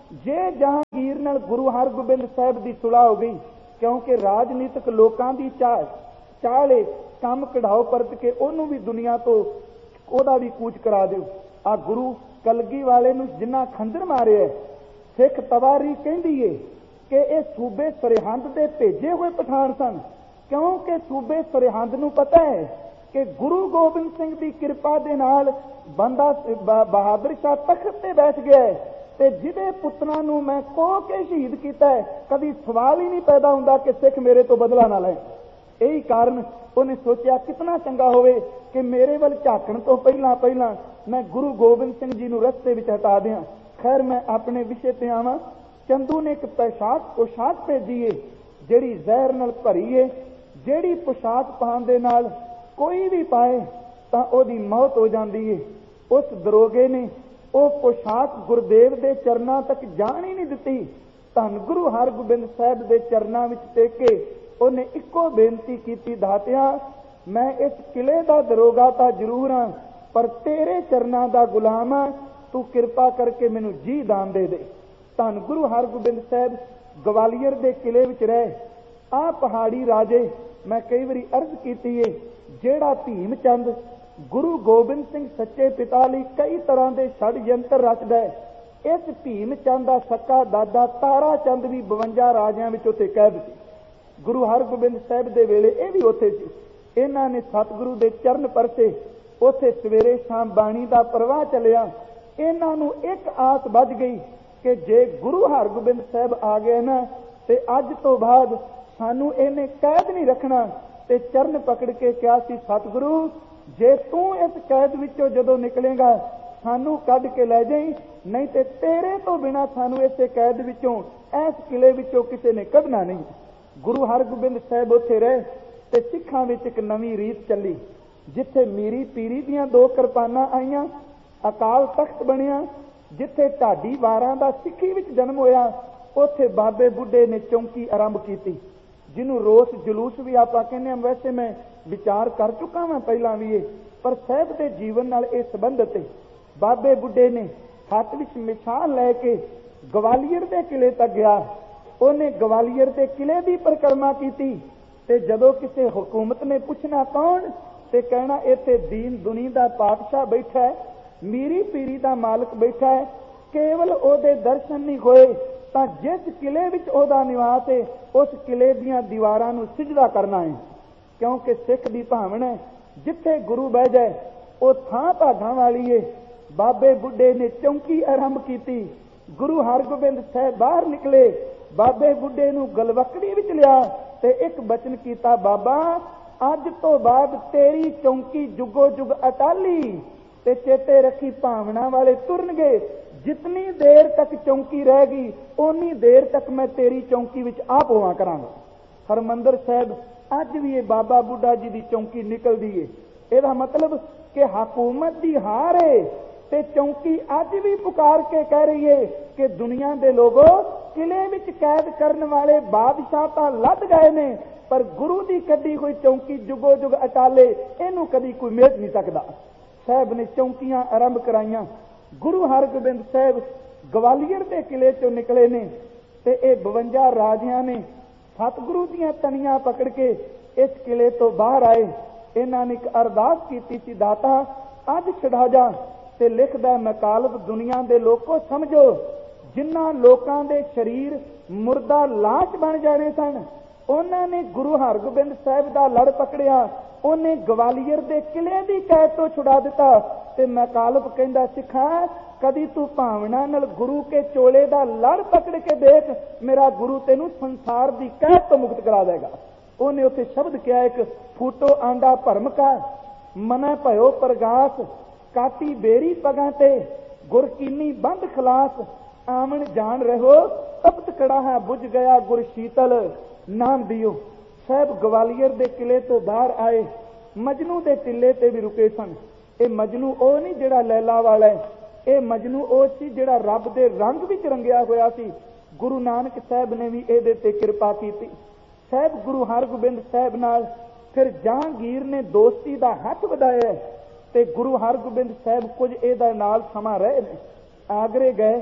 ਜੇ ਜਹਾਂਗੀਰ ਨਾਲ ਗੁਰੂ ਹਰਗੋਬਿੰਦ ਸਾਹਿਬ ਦੀ ਸੁਲਾਹ ਹੋ ਗਈ, ਕਿਉਂਕਿ ਰਾਜਨੀਤਿਕ ਲੋਕਾਂ ਦੀ ਚਾਹ ਚਾਹਲੇ ਕੰਮ ਕਢਾਓ ਪਰਤ ਕੇ ਉਹਨੂੰ ਵੀ ਦੁਨੀਆ ਤੋਂ ਉਹਦਾ ਵੀ ਕੂਚ ਕਰਾ ਦਿਓ। ਆ ਗੁਰੂ ਕਲਗੀ ਵਾਲੇ ਨੂੰ ਜਿੰਨਾ ਖੰਜਰ ਮਾਰਿਆ, ਸਿੱਖ ਤਵਾਰੀ ਕਹਿੰਦੀ ਏ ਕਿ ਇਹ ਸੂਬੇ ਸਰਹੰਦ ਦੇ ਭੇਜੇ ਹੋਏ ਪਠਾਨ ਸਨ, ਕਿਉਂਕਿ ਸੂਬੇ ਸਰਹੰਦ ਨੂੰ ਪਤਾ ਹੈ ਕਿ ਗੁਰੂ ਗੋਬਿੰਦ ਸਿੰਘ ਦੀ ਕਿਰਪਾ ਦੇ ਨਾਲ ਬੰਦਾ ਬਹਾਦਰ ਸ਼ਾਹ ਤਖਤ ਤੇ ਬੈਠ ਗਿਆ ਤੇ ਜਿਹਦੇ ਪੁੱਤਰਾਂ ਨੂੰ ਮੈਂ ਕੋਹ ਕੇ ਸ਼ਹੀਦ ਕੀਤਾ ਹੈ, ਕਦੀ ਸਵਾਲ ਹੀ ਨਹੀਂ ਪੈਦਾ ਹੁੰਦਾ ਕਿ ਸਿੱਖ ਮੇਰੇ ਤੋਂ ਬਦਲਾ ਨਾ ਲੈਣ। ਇਹੀ ਕਾਰਨ ਉਹਨੇ ਸੋਚਿਆ ਕਿਤਨਾ ਚੰਗਾ ਹੋਵੇ ਕਿ ਮੇਰੇ ਵੱਲ ਝਾਕਣ ਤੋਂ ਪਹਿਲਾਂ ਪਹਿਲਾਂ ਮੈਂ ਗੁਰੂ ਗੋਬਿੰਦ ਸਿੰਘ ਜੀ ਨੂੰ ਰਸਤੇ ਵਿੱਚ ਹਟਾ ਦਿਆਂ। ਖੈਰ ਮੈਂ ਆਪਣੇ ਵਿਸ਼ੇ ਤੇ ਆਵਾਂ। ਚੰਦੂ ਨੇ ਇੱਕ ਪੋਸ਼ਾਕ ਪੋਸ਼ਾਕ ਭੇਜੀ ਏ ਜਿਹੜੀ ਜ਼ਹਿਰ ਨਾਲ ਭਰੀ ਏ, ਜਿਹੜੀ ਪੋਸ਼ਾਕ ਪਾਉਣ ਦੇ ਨਾਲ ਕੋਈ ਵੀ ਪਾਏ ਤਾਂ ਉਹਦੀ ਮੌਤ ਹੋ ਜਾਂਦੀ ਏ। ਉਸ ਦਰੋਗੇ ਨੇ ਉਹ ਪੋਸ਼ਾਕ ਗੁਰਦੇਵ ਦੇ ਚਰਨਾਂ ਤੱਕ ਜਾਣ ਹੀ ਨਹੀਂ ਦਿੱਤੀ। ਧੰਨ ਗੁਰੂ ਹਰਗੋਬਿੰਦ ਸਾਹਿਬ ਦੇ ਚਰਨਾਂ ਵਿੱਚ ਟੇਕ ਕੇ ਉਹਨੇ ਇੱਕੋ ਬੇਨਤੀ ਕੀਤੀ, ਦਾਤਿਆ ਮੈਂ ਇਸ ਕਿਲੇ ਦਾ ਦਰੋਗਾ ਤਾਂ ਜ਼ਰੂਰ ਹਾਂ, ਪਰ ਤੇਰੇ ਚਰਨਾਂ ਦਾ ਗੁਲਾਮ ਹਾਂ, ਤੂੰ ਕਿਰਪਾ ਕਰਕੇ ਮੈਨੂੰ ਜੀ ਦਾਨ ਦੇ ਦੇ। ਧੰਨ ਗੁਰੂ ਹਰਗੋਬਿੰਦ ਸਾਹਿਬ ਗਵਾਲੀਅਰ ਦੇ ਕਿਲੇ ਵਿੱਚ ਰਹੇ। ਆਹ ਪਹਾੜੀ ਰਾਜੇ, ਮੈਂ ਕਈ ਵਾਰੀ ਅਰਜ਼ ਕੀਤੀ ਏ, ਜਿਹੜਾ ਭੀਮ ਚੰਦ ਗੁਰੂ ਗੋਬਿੰਦ ਸਿੰਘ ਸੱਚੇ ਪਿਤਾ ਲਈ ਕਈ ਤਰ੍ਹਾਂ ਦੇ ਛੜਯੰਤਰ ਰਚਦਾ ਹੈ, ਇਸ ਭੀਮ ਚੰਦ ਦਾ ਸਕਾ ਦਾਦਾ ਤਾਰਾ ਚੰਦ ਵੀ ਬਵੰਜਾ ਰਾਜਿਆਂ ਵਿੱਚ ਉੱਥੇ ਕੈਦ ਸੀ। ਗੁਰੂ ਹਰਗੋਬਿੰਦ ਸਾਹਿਬ ਦੇ ਵੇਲੇ ਇਹ ਵੀ ਉੱਥੇ ਸੀ। ਇਹਨਾਂ ਨੇ ਸਤਿਗੁਰੂ ਦੇ ਚਰਨ ਪਰਸੇ, ਉੱਥੇ ਸਵੇਰੇ ਸ਼ਾਮ ਬਾਣੀ ਦਾ ਪ੍ਰਵਾਹ ਚੱਲਿਆ। ਇਹਨਾਂ ਨੂੰ ਇੱਕ ਆਸ ਵੱਜ ਗਈ ਕਿ ਜੇ ਗੁਰੂ ਹਰਗੋਬਿੰਦ ਸਾਹਿਬ ਆ ਗਏ ਨਾ ਤੇ ਅੱਜ ਤੋਂ ਬਾਅਦ ਸਾਨੂੰ ਇਹਨੇ ਕੈਦ ਨਹੀਂ ਰੱਖਣਾ। ਤੇ ਚਰਨ ਪਕੜ ਕੇ ਕਿਹਾ ਸੀ, ਸਤਿਗੁਰੂ ਜੇ ਤੂੰ ਇਸ ਕੈਦ ਵਿੱਚੋਂ ਜਦੋਂ ਨਿਕਲੇਗਾ ਸਾਨੂੰ ਕੱਢ ਕੇ ਲੈ ਜਾਈਂ, ਨਹੀਂ ਤੇ ਤੇਰੇ ਤੋਂ ਬਿਨਾਂ ਸਾਨੂੰ ਇਸੇ ਕੈਦ ਵਿੱਚੋਂ, ਇਸ ਕਿਲੇ ਵਿੱਚੋਂ ਕਿਸੇ ਨੇ ਕੱਢਣਾ ਨਹੀਂ। ਗੁਰੂ ਹਰਗੋਬਿੰਦ ਸਾਹਿਬ ਉੱਥੇ ਰਹੇ ਤੇ ਸਿੱਖਾਂ ਵਿੱਚ ਇੱਕ ਨਵੀਂ ਰੀਤ ਚੱਲੀ, ਜਿੱਥੇ ਮੀਰੀ ਪੀਰੀ ਦੀਆਂ ਦੋ ਕਿਰਪਾਨਾਂ ਆਈਆਂ, ਅਕਾਲ ਤਖਤ ਬਣਿਆ। ਜਿੱਥੇ ਢਾਡੀ ਵਾਰਾਂ ਦਾ ਸਿੱਖੀ ਵਿੱਚ ਜਨਮ ਹੋਇਆ, ਉੱਥੇ ਬਾਬੇ ਬੁੱਢੇ ਨੇ ਚੌਂਕੀ ਆਰੰਭ ਕੀਤੀ, ਜਿਹਨੂੰ ਰੋਸ ਜਲੂਸ ਵੀ ਆਪਾਂ ਕਹਿੰਦੇ ਹਾਂ। ਵੈਸੇ ਮੈਂ ਵਿਚਾਰ ਕਰ ਚੁੱਕਾ ਮੈਂ ਪਹਿਲਾਂ ਵੀ ਇਹ, ਪਰ ਸਾਹਿਬ ਦੇ ਜੀਵਨ ਨਾਲ ਇਹ ਸੰਬੰਧਿਤ ਹੈ। ਬਾਬੇ ਬੁੱਢੇ ਨੇ ਹੱਥ ਵਿੱਚ ਮਿਸਾਲ ਲੈ ਕੇ ਗਵਾਲੀਅਰ ਦੇ ਕਿਲੇ ਤੱਕ ਗਿਆ। ਉਹਨੇ ਗਵਾਲੀਅਰ ਦੇ ਕਿਲੇ ਦੀ ਪਰਿਕਰਮਾ ਕੀਤੀ ਤੇ ਜਦੋਂ ਕਿਸੇ ਹਕੂਮਤ ਨੇ ਪੁੱਛਣਾ ਕੌਣ, ਤੇ ਕਹਿਣਾ ਇੱਥੇ ਦੀਨ ਦੁਨੀ ਦਾ ਪਾਤਸ਼ਾਹ ਬੈਠਾ ਹੈ, ਮੀਰੀ ਪੀਰੀ ਦਾ ਮਾਲਕ ਬੈਠਾ ਹੈ। ਕੇਵਲ ਉਹਦੇ ਦਰਸ਼ਨ ਨਹੀਂ ਹੋਏ ਤਾਂ ਜਿਸ ਕਿਲੇ ਵਿੱਚ ਉਹਦਾ ਨਿਵਾਸ ਹੈ, ਉਸ ਕਿਲੇ ਦੀਆਂ ਦੀਵਾਰਾਂ ਨੂੰ ਸਿਜਦਾ ਕਰਨਾ ਹੈ। ਕਿਉਂਕਿ ਸਿੱਖ ਦੀ ਭਾਵਨ ਹੈ ਜਿੱਥੇ ਗੁਰੂ ਬਹਿ ਜਾਏ ਉਹ ਥਾਂ ਭਾਗਾਂ ਵਾਲੀ ਏ। ਬਾਬੇ ਬੁੱਢੇ ਨੇ ਚੌਂਕੀ ਆਰੰਭ ਕੀਤੀ। ਗੁਰੂ ਹਰਗੋਬਿੰਦ ਸਾਹਿਬ ਬਾਹਰ ਨਿਕਲੇ, ਬਾਬੇ ਬੁੱਢੇ ਨੂੰ ਗਲਵਕੜੀ ਵਿੱਚ ਲਿਆ ਤੇ ਇੱਕ ਬਚਨ ਕੀਤਾ, ਬਾਬਾ ਅੱਜ ਤੋਂ ਬਾਅਦ ਤੇਰੀ ਚੌਂਕੀ ਜੁਗੋ ਜੁਗ ਅਟਾਲੀ, ਤੇ ਚੇਤੇ ਰੱਖੀ ਭਾਵਨਾ ਵਾਲੇ ਤੁਰਨਗੇ। ਜਿਤਨੀ ਦੇਰ ਤੱਕ ਚੌਂਕੀ ਰਹਿ ਗਈ ਓਨੀ ਦੇਰ ਤੱਕ ਮੈਂ ਤੇਰੀ ਚੌਂਕੀ ਵਿੱਚ ਆਪ ਹੋਵਾਂ ਕਰਾਂਗਾ। ਹਰਮੰਦਰ ਸਾਹਿਬ ਅੱਜ ਵੀ ਇਹ ਬਾਬਾ ਬੁੱਢਾ ਜੀ ਦੀ ਚੌਂਕੀ ਨਿਕਲਦੀ ਏ। ਇਹਦਾ ਮਤਲਬ ਕਿ ਹਕੂਮਤ ਦੀ ਹਾਰ ਏ ਤੇ ਚੌਂਕੀ ਅੱਜ ਵੀ ਪੁਕਾਰ ਕੇ ਕਹਿ ਰਹੀ ਏ ਕਿ ਦੁਨੀਆ ਦੇ ਲੋਗੋ, ਕਿਲੇ ਵਿੱਚ ਕੈਦ ਕਰਨ ਵਾਲੇ ਬਾਦਸ਼ਾਹ ਤਾਂ ਲੱਦ ਗਏ ਨੇ, ਪਰ ਗੁਰੂ ਦੀ ਕੱਢੀ ਹੋਈ ਚੌਂਕੀ ਜੁਗੋ ਜੁਗ ਅਟਾਲੇ, ਇਹਨੂੰ ਕਦੀ ਕੋਈ ਮੇਟ ਨਹੀਂ ਸਕਦਾ। ਸਾਹਿਬ ਨੇ ਚੌਂਕੀਆਂ ਆਰੰਭ ਕਰਾਈਆਂ। ਗੁਰੂ ਹਰਗੋਬਿੰਦ ਸਾਹਿਬ ਗਵਾਲੀਅਰ ਦੇ ਕਿਲੇ ਚੋਂ ਨਿਕਲੇ ਨੇ ਤੇ ਇਹ ਬਵੰਜਾ ਰਾਜਿਆਂ ਨੇ ਸਤਿਗੁਰੂ ਦੀਆਂ ਤਣੀਆਂ ਪਕੜ ਕੇ ਇਸ ਕਿਲੇ ਤੋਂ ਬਾਹਰ ਆਏ। ਇਹਨਾਂ ਨੇ ਇੱਕ ਅਰਦਾਸ ਕੀਤੀ ਸੀ, ਦਾਤਾ ਅੱਜ ਛਡਾ ਜਾ। ਤੇ ਲਿਖਦਾ, ਮਕਾਲਬ ਦੁਨੀਆ ਦੇ ਲੋਕੋ ਸਮਝੋ, ਜਿਨ੍ਹਾਂ ਲੋਕਾਂ ਦੇ ਸਰੀਰ ਮੁਰਦਾ ਲਾਸ਼ ਬਣ ਜਾਣੇ ਸਨ, ਉਹਨਾਂ ਨੇ ਗੁਰੂ ਹਰਗੋਬਿੰਦ ਸਾਹਿਬ ਦਾ ਲੜ ਪਕੜਿਆ। ਉਹਨੇ ਗਵਾਲੀਅਰ ਦੇ ਕਿਲੇ ਦੀ ਕੈਦ ਤੋਂ ਛੁਡਾ ਦਿੱਤਾ। ਤੇ ਮਕਾਲਬ ਕਹਿੰਦਾ, ਸਿੱਖਾਂ ਕਦੀ ਤੂੰ ਭਾਵਨਾ ਨਾਲ ਗੁਰੂ ਕੇ ਚੋਲੇ ਦਾ ਲੜ ਪਕੜ ਕੇ ਦੇਖ, ਮੇਰਾ ਗੁਰੂ ਤੈਨੂੰ ਸੰਸਾਰ ਦੀ ਕੈਦ ਤੋਂ ਮੁਕਤ ਕਰਾ ਦੇਗਾ। ਉਹਨੇ ਉੱਥੇ ਸ਼ਬਦ ਕਿਹਾ, ਇੱਕ ਫੂਟੋ ਆਂਡਾ ਭਰਮ ਕਾ, ਮਨਾ ਭਇਓ ਪ੍ਰਗਾਸ, ਕਾਟੀ ਬੇਰੀ ਪਗਾਂ ਤੇ ਗੁਰ ਕੀਨੀ ਬੰਦ ਖਲਾਸ, ਆਵਣ ਜਾਣ ਰਹੋ ਤਪਤ ਕੜਾਹਾ ਬੁਝ ਗਿਆ ਗੁਰ ਸ਼ੀਤਲ ਨਾਮ ਦਿਓ। ਸਾਹਿਬ ਗਵਾਲੀਅਰ ਦੇ ਕਿਲੇ ਤੋਂ ਬਾਹਰ ਆਏ, ਮਜਨੂ ਦੇ ਟਿੱਲੇ ਤੇ ਵੀ ਰੁਕੇ ਸਨ। ਇਹ ਮਜਨੂ ਉਹ ਨਹੀਂ ਜਿਹੜਾ ਲੈਲਾ ਵਾਲਾ ਹੈ, ਇਹ ਮਜਨੂ ਉਹ ਸੀ ਜਿਹੜਾ ਰੱਬ ਦੇ ਰੰਗ ਵਿੱਚ ਰੰਗਿਆ ਹੋਇਆ ਸੀ। ਗੁਰੂ ਨਾਨਕ ਸਾਹਿਬ ਨੇ ਵੀ ਇਹਦੇ ਤੇ ਕਿਰਪਾ ਕੀਤੀ। ਸਾਹਿਬ ਗੁਰੂ ਹਰਗੋਬਿੰਦ ਸਾਹਿਬ ਨਾਲ ਫਿਰ ਜਹਾਂਗੀਰ ਨੇ ਦੋਸਤੀ ਦਾ ਹੱਥ ਵਧਾਇਆ ਤੇ ਗੁਰੂ ਹਰਗੋਬਿੰਦ ਸਾਹਿਬ ਕੁਝ ਇਹਦਾ ਨਾਲ ਸਮਾਂ ਰਹੇ ਨੇ। ਆਗਰੇ ਗਏ,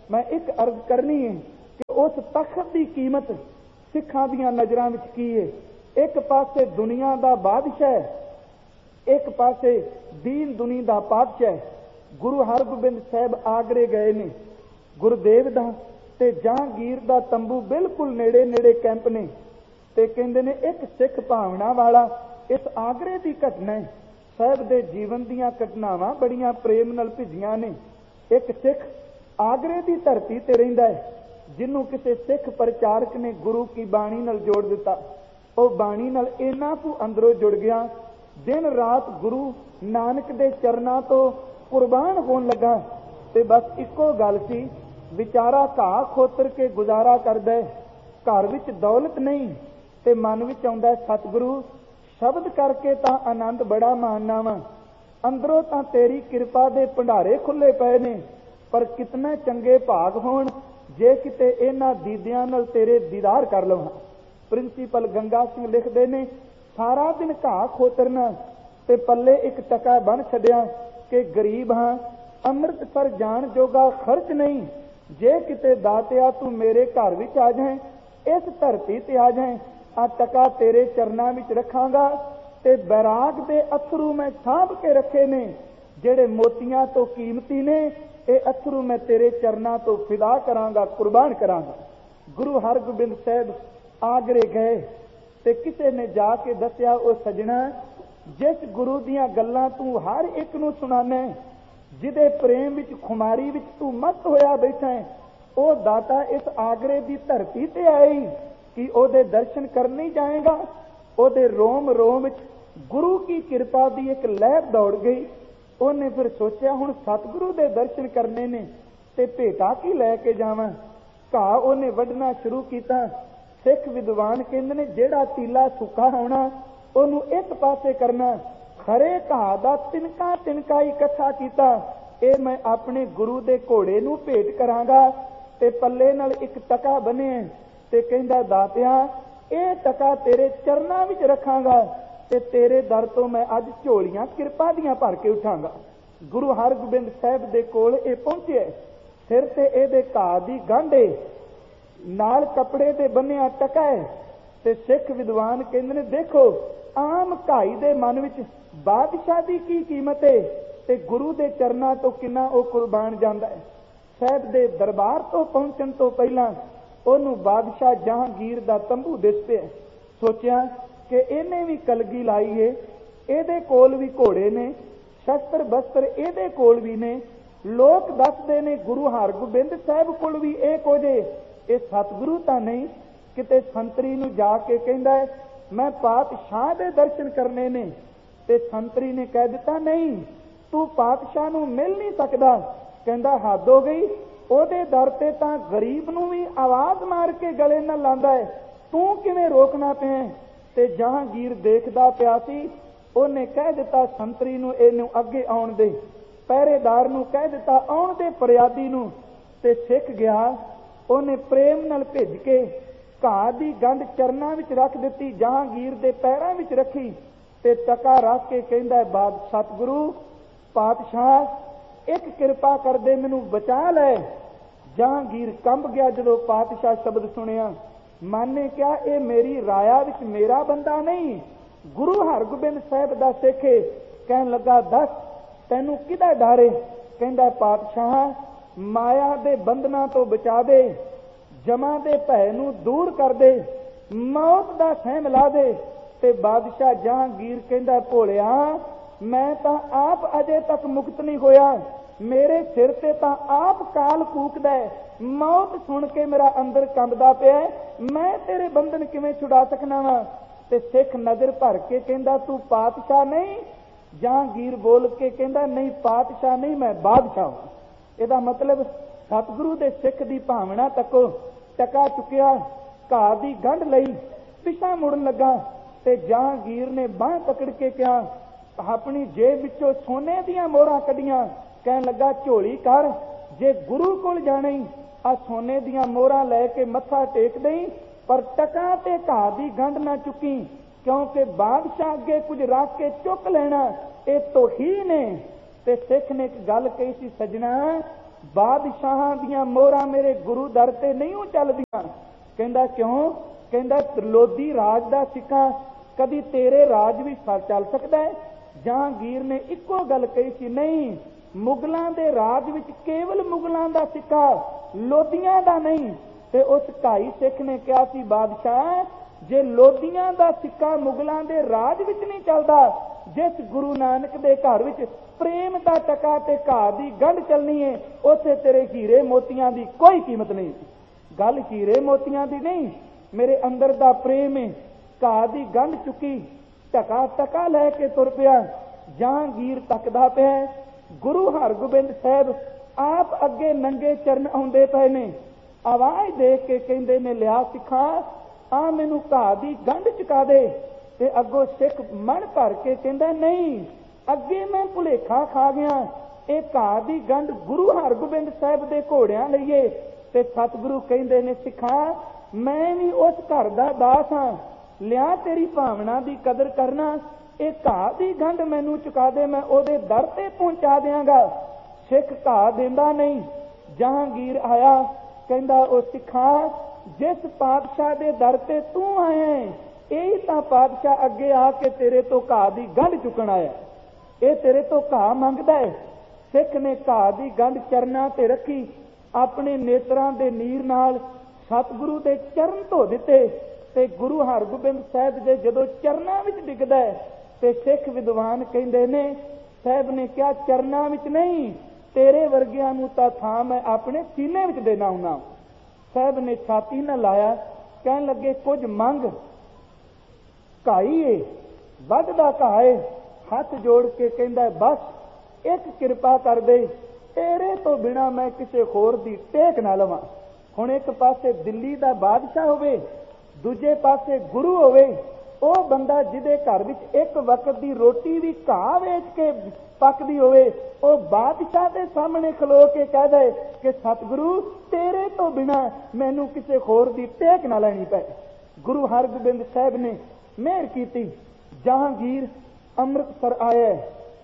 मैं एक अर्ज करनी है कि उस तख्त की कीमत सिखां दीयां नज़रां विच की है। एक पासे दुनिया का बादशाह, एक पासे दीन दुनी का पातशाह। गुरु हरगोबिंद साहब आगरे गए ने, गुरुदेव दा ते जहांगीर दा तंबू बिल्कुल नेड़े नेड़े कैंप ने, ते कहंदे ने एक सिख भावना वाला इस आगरे की घटना है। साहब दे जीवन दीयां घटनावां बड़ियां प्रेम नाल भिजियां ने। एक सिख आगरे की धरती ते रहिंदा है, जिन्हों किसी सिख प्रचारक ने गुरु की बाणी नाल जोड़ दिता। वो बाणी नाल इन्ना कु अंदरों जुड़ गया, दिन रात गुरु नानक दे चरनां तो कुर्बान होण लगा। ते बस इको गल सी, विचारा घाह खोतर के गुजारा करदा है, घर विच दौलत नहीं ते मन विच आउंदा है सतगुरु शब्द करके तां आनंद बड़ा मानना वा, अंदरों तां तेरी किरपा दे भंडारे खुले पए ने, पर कितने चंगे भाग होण जे किते इन्हां दीदियां नाल तेरे दीदार कर लवां। प्रिंसीपल गंगा सिंह लिखदे ने, सारा दिन घाह खोतरना ते पल्ले एक टका बन छड्या कि गरीब हां, अमृतसर जाण जोगा खर्च नहीं, जे किते दातिया तू मेरे घर विच आ जाए, इस धरती ते आ जाए, आ टका तेरे चरनां विच रखांगा ते बैराग दे अथरू मैं साभ के रखे ने, जेड़े मोतियां तो कीमती ने, ये अथरू मैं तेरे चरनां तो फिदा करांगा, कुर्बान करांगा। गुरु हरगोबिंद साहब आगरे गए ते किसे ने जाके दसिया, ओ सजना जिस गुरु दियां गल्लां तू हर एक नूं सुणाना, जिदे प्रेम विच खुमारी विच तू मस्त होया बैठा है, ओ दाता इस आगरे दी धरती ते आई कि ओदे दर्शन करने जाएगा। ओदे रोम रोम विच गुरु की कृपा दी एक लहर दौड़ गई। उन्हें फिर सोचा हुण सतगुरु दे दर्शन करने ने ते भेटा की लैके जावां। घाह उन्हें वढना शुरू किया। सिख विद्वान कहंदे ने, जेड़ा तीला सुक्का होना ओनू एक पासे करना, खरे घाह दा तिनका तिनका इकट्ठा किया, ये मैं अपने गुरु दे घोड़े नू भेंट करांगा ते पल्ले नाल एक टका बने ते कहंदा, दातिया ये टका तेरे चरनां विच रखांगा ते तेरे दर तो मैं अज झोलियां किरपा दियां भर के उठांगा। गुरु हरगोबिंद साहब दे कोल ये पहुंचे, सिर ते इहदे घाह दी गांढे नाल कपड़े दे बन्निया टका है ते सिख विद्वान कहंदे ने, देखो आम घाई दे मन विच बादशाह दी की कीमत है ते गुरु दे चरनां तो किन्ना ओ कुर्बान जांदा है। साहब दे दरबार तो पहुंचण तो पहला ओनू बादशाह जहांगीर दा तंबू दिस पिया। सोचिया कि इहने भी कलगी लाई है, इहदे कोल भी घोड़े ने, शस्त्र बस्त्र इहदे कोल भी ने, लोक दसदे ने गुरु हरगोबिंद साहब कोल भी इह कुछ है। ये सतगुरु तां नहीं, किते संतरी नूं जाके कहंदा है मैं पातशाह दे दर्शन करने ने, ते संतरी ने कह दिता नहीं तू पातशाह नूं मिल नहीं सकदा। कहंदा हद हो गई, ओदे दर ते तां गरीब नूं भी आवाज मार के गले नाल लांदा है, तू किवें रोकना पिया। ते जहांगीर देखदा पिया सी, ओने कह दिता संतरी नूं इहनूं अगे आउण दे, पहरेदार नूं कह दिता आउण दे फरियादी नूं। ते सिख गया, ओने प्रेम नाल भेज के घाह दी गंढ चरनां विच रख दित्ती, जहांगीर दे पैरां विच रखी ते टका रख के कहंदा है, बाद सतगुरु पातशाह एक किरपा कर दे, मैनू बचा लै। जहांगीर कंब गया जदों पातशाह शब्द सुनिया, माने क्या ये मेरी राया विच मेरा बंदा नहीं, गुरु हरगोबिंद साहब दा सिख है। कहन लगा, दस तैनू किदा डर है? कहंदा पातशाह माया दे बंधना तो बचा दे, जमा दे भय नू दूर कर दे, मौत दा सहम ला दे। ते बादशाह जहांगीर कहंदा, भोलिया मैं तां आप अजे तक मुक्त नहीं होया, मेरे सिर ते तां आप काल कूकदा है, मौत सुन के मेरा अंदर कंबदा पिया, मैं तेरे बंधन किवें छुड़ा सकना वा। ते सिख नजर भर के कहंदा, तू पातशाह नहीं? जहांगीर बोल के कहंदा, नहीं पातशाह नहीं, मैं बादशाह हां। इहदा मतलब सतगुरु दे सिख दी भावना तको। टका चुकिया, घाह दी गंढ लई, पिछा मुड़न लगा ते जहांगीर ने बांह पकड़ के कहा, अपनी जेब विचों सोने दीयां मोहरां कढियां। कहन लगा, झोली कर, जे गुरु कोल जाणे आ सोने दीयां मोहरां लैके मत्था टेक दई, पर टका ते घाह दी गंढ ना चुकी, क्योंकि बादशाह अगे कुछ रख के चुक लेना ये तौहीन है। ते सिख ने एक गल कही सी, सजना ਬਾਦਸ਼ਾਹਾਂ ਦੀਆਂ ਮੋਹਰਾਂ ਮੇਰੇ ਗੁਰੂ ਦਰ ਤੇ ਨਹੀਂ ਚੱਲਦੀਆਂ। ਕਹਿੰਦਾ ਕਿਉਂ? ਕਹਿੰਦਾ ਲੋਧੀ ਰਾਜ ਦਾ ਸਿੱਕਾ ਕਦੀ ਤੇਰੇ ਰਾਜ ਵੀ ਚੱਲ ਸਕਦਾ ਹੈ? ਜਹਾਂਗੀਰ ਨੇ ਇੱਕੋ ਗੱਲ ਕਹੀ ਸੀ, ਨਹੀਂ, ਮੁਗਲਾਂ ਦੇ ਰਾਜ ਵਿੱਚ ਕੇਵਲ ਮੁਗਲਾਂ ਦਾ ਸਿੱਕਾ, ਲੋਧੀਆਂ ਦਾ ਨਹੀਂ। ਤੇ ਉਸ ਢਾਈ ਸਿੱਖ ਨੇ ਕਿਹਾ ਸੀ, ਬਾਦਸ਼ਾਹ, ਜੇ ਲੋਧੀਆਂ ਦਾ ਸਿੱਕਾ ਮੁਗਲਾਂ ਦੇ ਰਾਜ ਵਿੱਚ ਨਹੀਂ ਚੱਲਦਾ, ਜਿਸ ਗੁਰੂ ਨਾਨਕ ਦੇ ਘਰ ਵਿੱਚ ਪ੍ਰੇਮ ਦਾ ਟਕਾ ਤੇ ਘਾਹ ਦੀ ਗੰਢ ਚੱਲਣੀ ਹੈ, ਉੱਥੇ ਤੇਰੇ ਹੀਰੇ ਮੋਤੀਆਂ ਦੀ ਕੋਈ ਕੀਮਤ ਨਹੀਂ। ਗੱਲ ਹੀਰੇ ਮੋਤੀਆਂ ਦੀ ਨਹੀਂ, ਮੇਰੇ ਅੰਦਰ ਦਾ ਪ੍ਰੇਮ ਹੈ। ਘਾਹ ਦੀ ਗੰਢ ਚੁੱਕੀ, ਟਕਾ ਟਕਾ ਲੈ ਕੇ ਤੁਰ ਪਿਆ। ਜਹਾਂਗੀਰ ਤੱਕਦਾ ਪਿਆ। ਗੁਰੂ ਹਰਗੋਬਿੰਦ ਸਾਹਿਬ ਆਪ ਅੱਗੇ ਨੰਗੇ ਚਰਨ ਆਉਂਦੇ ਪਏ ਨੇ। ਆਵਾਜ਼ ਦੇ ਕੇ ਕਹਿੰਦੇ ਨੇ, ਲਿਆ ਸਿੱਖਾਂ, ਆ ਮੈਨੂੰ ਘਾਹ ਦੀ ਗੰਢ ਚੁਕਾ ਦੇ। ਤੇ ਅੱਗੋਂ ਸਿੱਖ ਮਨ ਭਰ ਕੇ ਕਹਿੰਦਾ, ਨਹੀਂ, ਅੱਗੇ ਮੈਂ ਭੁਲੇਖਾ ਖਾ ਗਿਆ, ਇਹ ਘਾਹ ਦੀ ਗੰਢ ਗੁਰੂ ਹਰਗੋਬਿੰਦ ਸਾਹਿਬ ਦੇ ਘੋੜਿਆਂ ਲਈਏ। ਤੇ ਸਤਿਗੁਰੂ ਕਹਿੰਦੇ ਨੇ, ਸਿੱਖਾਂ, ਮੈਂ ਵੀ ਉਸ ਘਰ ਦਾ ਦਾਸ ਹਾਂ, ਲਿਆ ਤੇਰੀ ਭਾਵਨਾ ਦੀ ਕਦਰ ਕਰਨਾ, ਇਹ ਘਾਹ ਦੀ ਗੰਢ ਮੈਨੂੰ ਚੁਕਾ ਦੇ, ਮੈਂ ਉਹਦੇ ਦਰ ਤੇ ਪਹੁੰਚਾ ਦਿਆਂਗਾ। ਸਿੱਖ ਘਾਹ ਦਿੰਦਾ ਨਹੀਂ। ਜਹਾਂਗੀਰ ਆਇਆ, ਕਹਿੰਦਾ, ਉਹ ਸਿੱਖਾਂ, ਜਿਸ ਪਾਤਸ਼ਾਹ ਦੇ ਦਰ ਤੇ ਤੂੰ ਆਇਆ, ਇਹ ਤਾਂ ਪਾਤਸ਼ਾਹ ਅੱਗੇ ਆ ਕੇ ਤੇਰੇ ਤੋਂ ਘਾਹ ਦੀ ਗੰਢ ਚੁੱਕਣ ਆਇਆ, ਇਹ ਤੇਰੇ ਤੋਂ ਘਾਹ ਮੰਗਦਾ ਹੈ। ਸਿੱਖ ਨੇ ਘਾਹ ਦੀ ਗੰਢ ਚਰਨਾਂ ਤੇ ਰੱਖੀ, ਆਪਣੇ ਨੇਤਰਾਂ ਦੇ ਨੀਰ ਨਾਲ ਸਤਿਗੁਰੂ ਦੇ ਚਰਨ ਧੋ ਦਿੱਤੇ। ਤੇ ਗੁਰੂ ਹਰਗੋਬਿੰਦ ਸਾਹਿਬ ਦੇ ਜਦੋਂ ਚਰਨਾਂ ਵਿੱਚ ਡਿੱਗਦਾ ਹੈ, ਤੇ ਸਿੱਖ ਵਿਦਵਾਨ ਕਹਿੰਦੇ ਨੇ, ਸਾਹਿਬ ਨੇ ਕਿਹਾ, ਚਰਨਾਂ ਵਿੱਚ ਨਹੀਂ, ਤੇਰੇ ਵਰਗਿਆਂ ਨੂੰ ਤਾਂ ਥਾਂ ਮੈਂ ਆਪਣੇ ਸੀਨੇ ਵਿੱਚ ਦੇਣਾ ਹੁੰਨਾ। ਸਾਹਿਬ ਨੇ ਛਾਤੀ ਨਾਲ ਲਾਇਆ, ਕਹਿਣ ਲੱਗੇ, ਕੁਝ ਮੰਗ। ਘਾਈ ਏ, ਵੱਧਦਾ ਘਾਹ ਏ। ਹੱਥ ਜੋੜ ਕੇ ਕਹਿੰਦਾ, ਬਸ ਇੱਕ ਕਿਰਪਾ ਕਰ ਦੇ, ਤੇਰੇ ਤੋਂ ਬਿਨਾ ਮੈਂ ਕਿਸੇ ਹੋਰ ਦੀ ਟੇਕ ਨਾ ਲਵਾਂ। ਹੁਣ ਇੱਕ ਪਾਸੇ ਦਿੱਲੀ ਦਾ ਬਾਦਸ਼ਾਹ ਹੋਵੇ, ਦੂਜੇ ਪਾਸੇ ਗੁਰੂ ਹੋਵੇ, ਉਹ ਬੰਦਾ ਜਿਹਦੇ ਘਰ ਵਿੱਚ ਇੱਕ ਵਕਤ ਦੀ ਰੋਟੀ ਵੀ ਘਾਹ ਵੇਚ ਕੇ ਪੱਕਦੀ ਹੋਵੇ, ਉਹ ਬਾਦਸ਼ਾਹ ਦੇ ਸਾਹਮਣੇ ਖਲੋ ਕੇ ਕਹਿ ਦੇ ਕਿ ਸਤਿਗੁਰੂ, ਤੇਰੇ ਤੋਂ ਬਿਨਾ ਮੈਨੂੰ ਕਿਸੇ ਹੋਰ ਦੀ ਟੇਕ ਨਾ ਲੈਣੀ ਪਏ। ਗੁਰੂ ਹਰਗੋਬਿੰਦ ਸਾਹਿਬ ਨੇ ਮਿਹਰ ਕੀਤੀ। ਜਹਾਂਗੀਰ ਅੰਮ੍ਰਿਤਸਰ ਆਇਆ,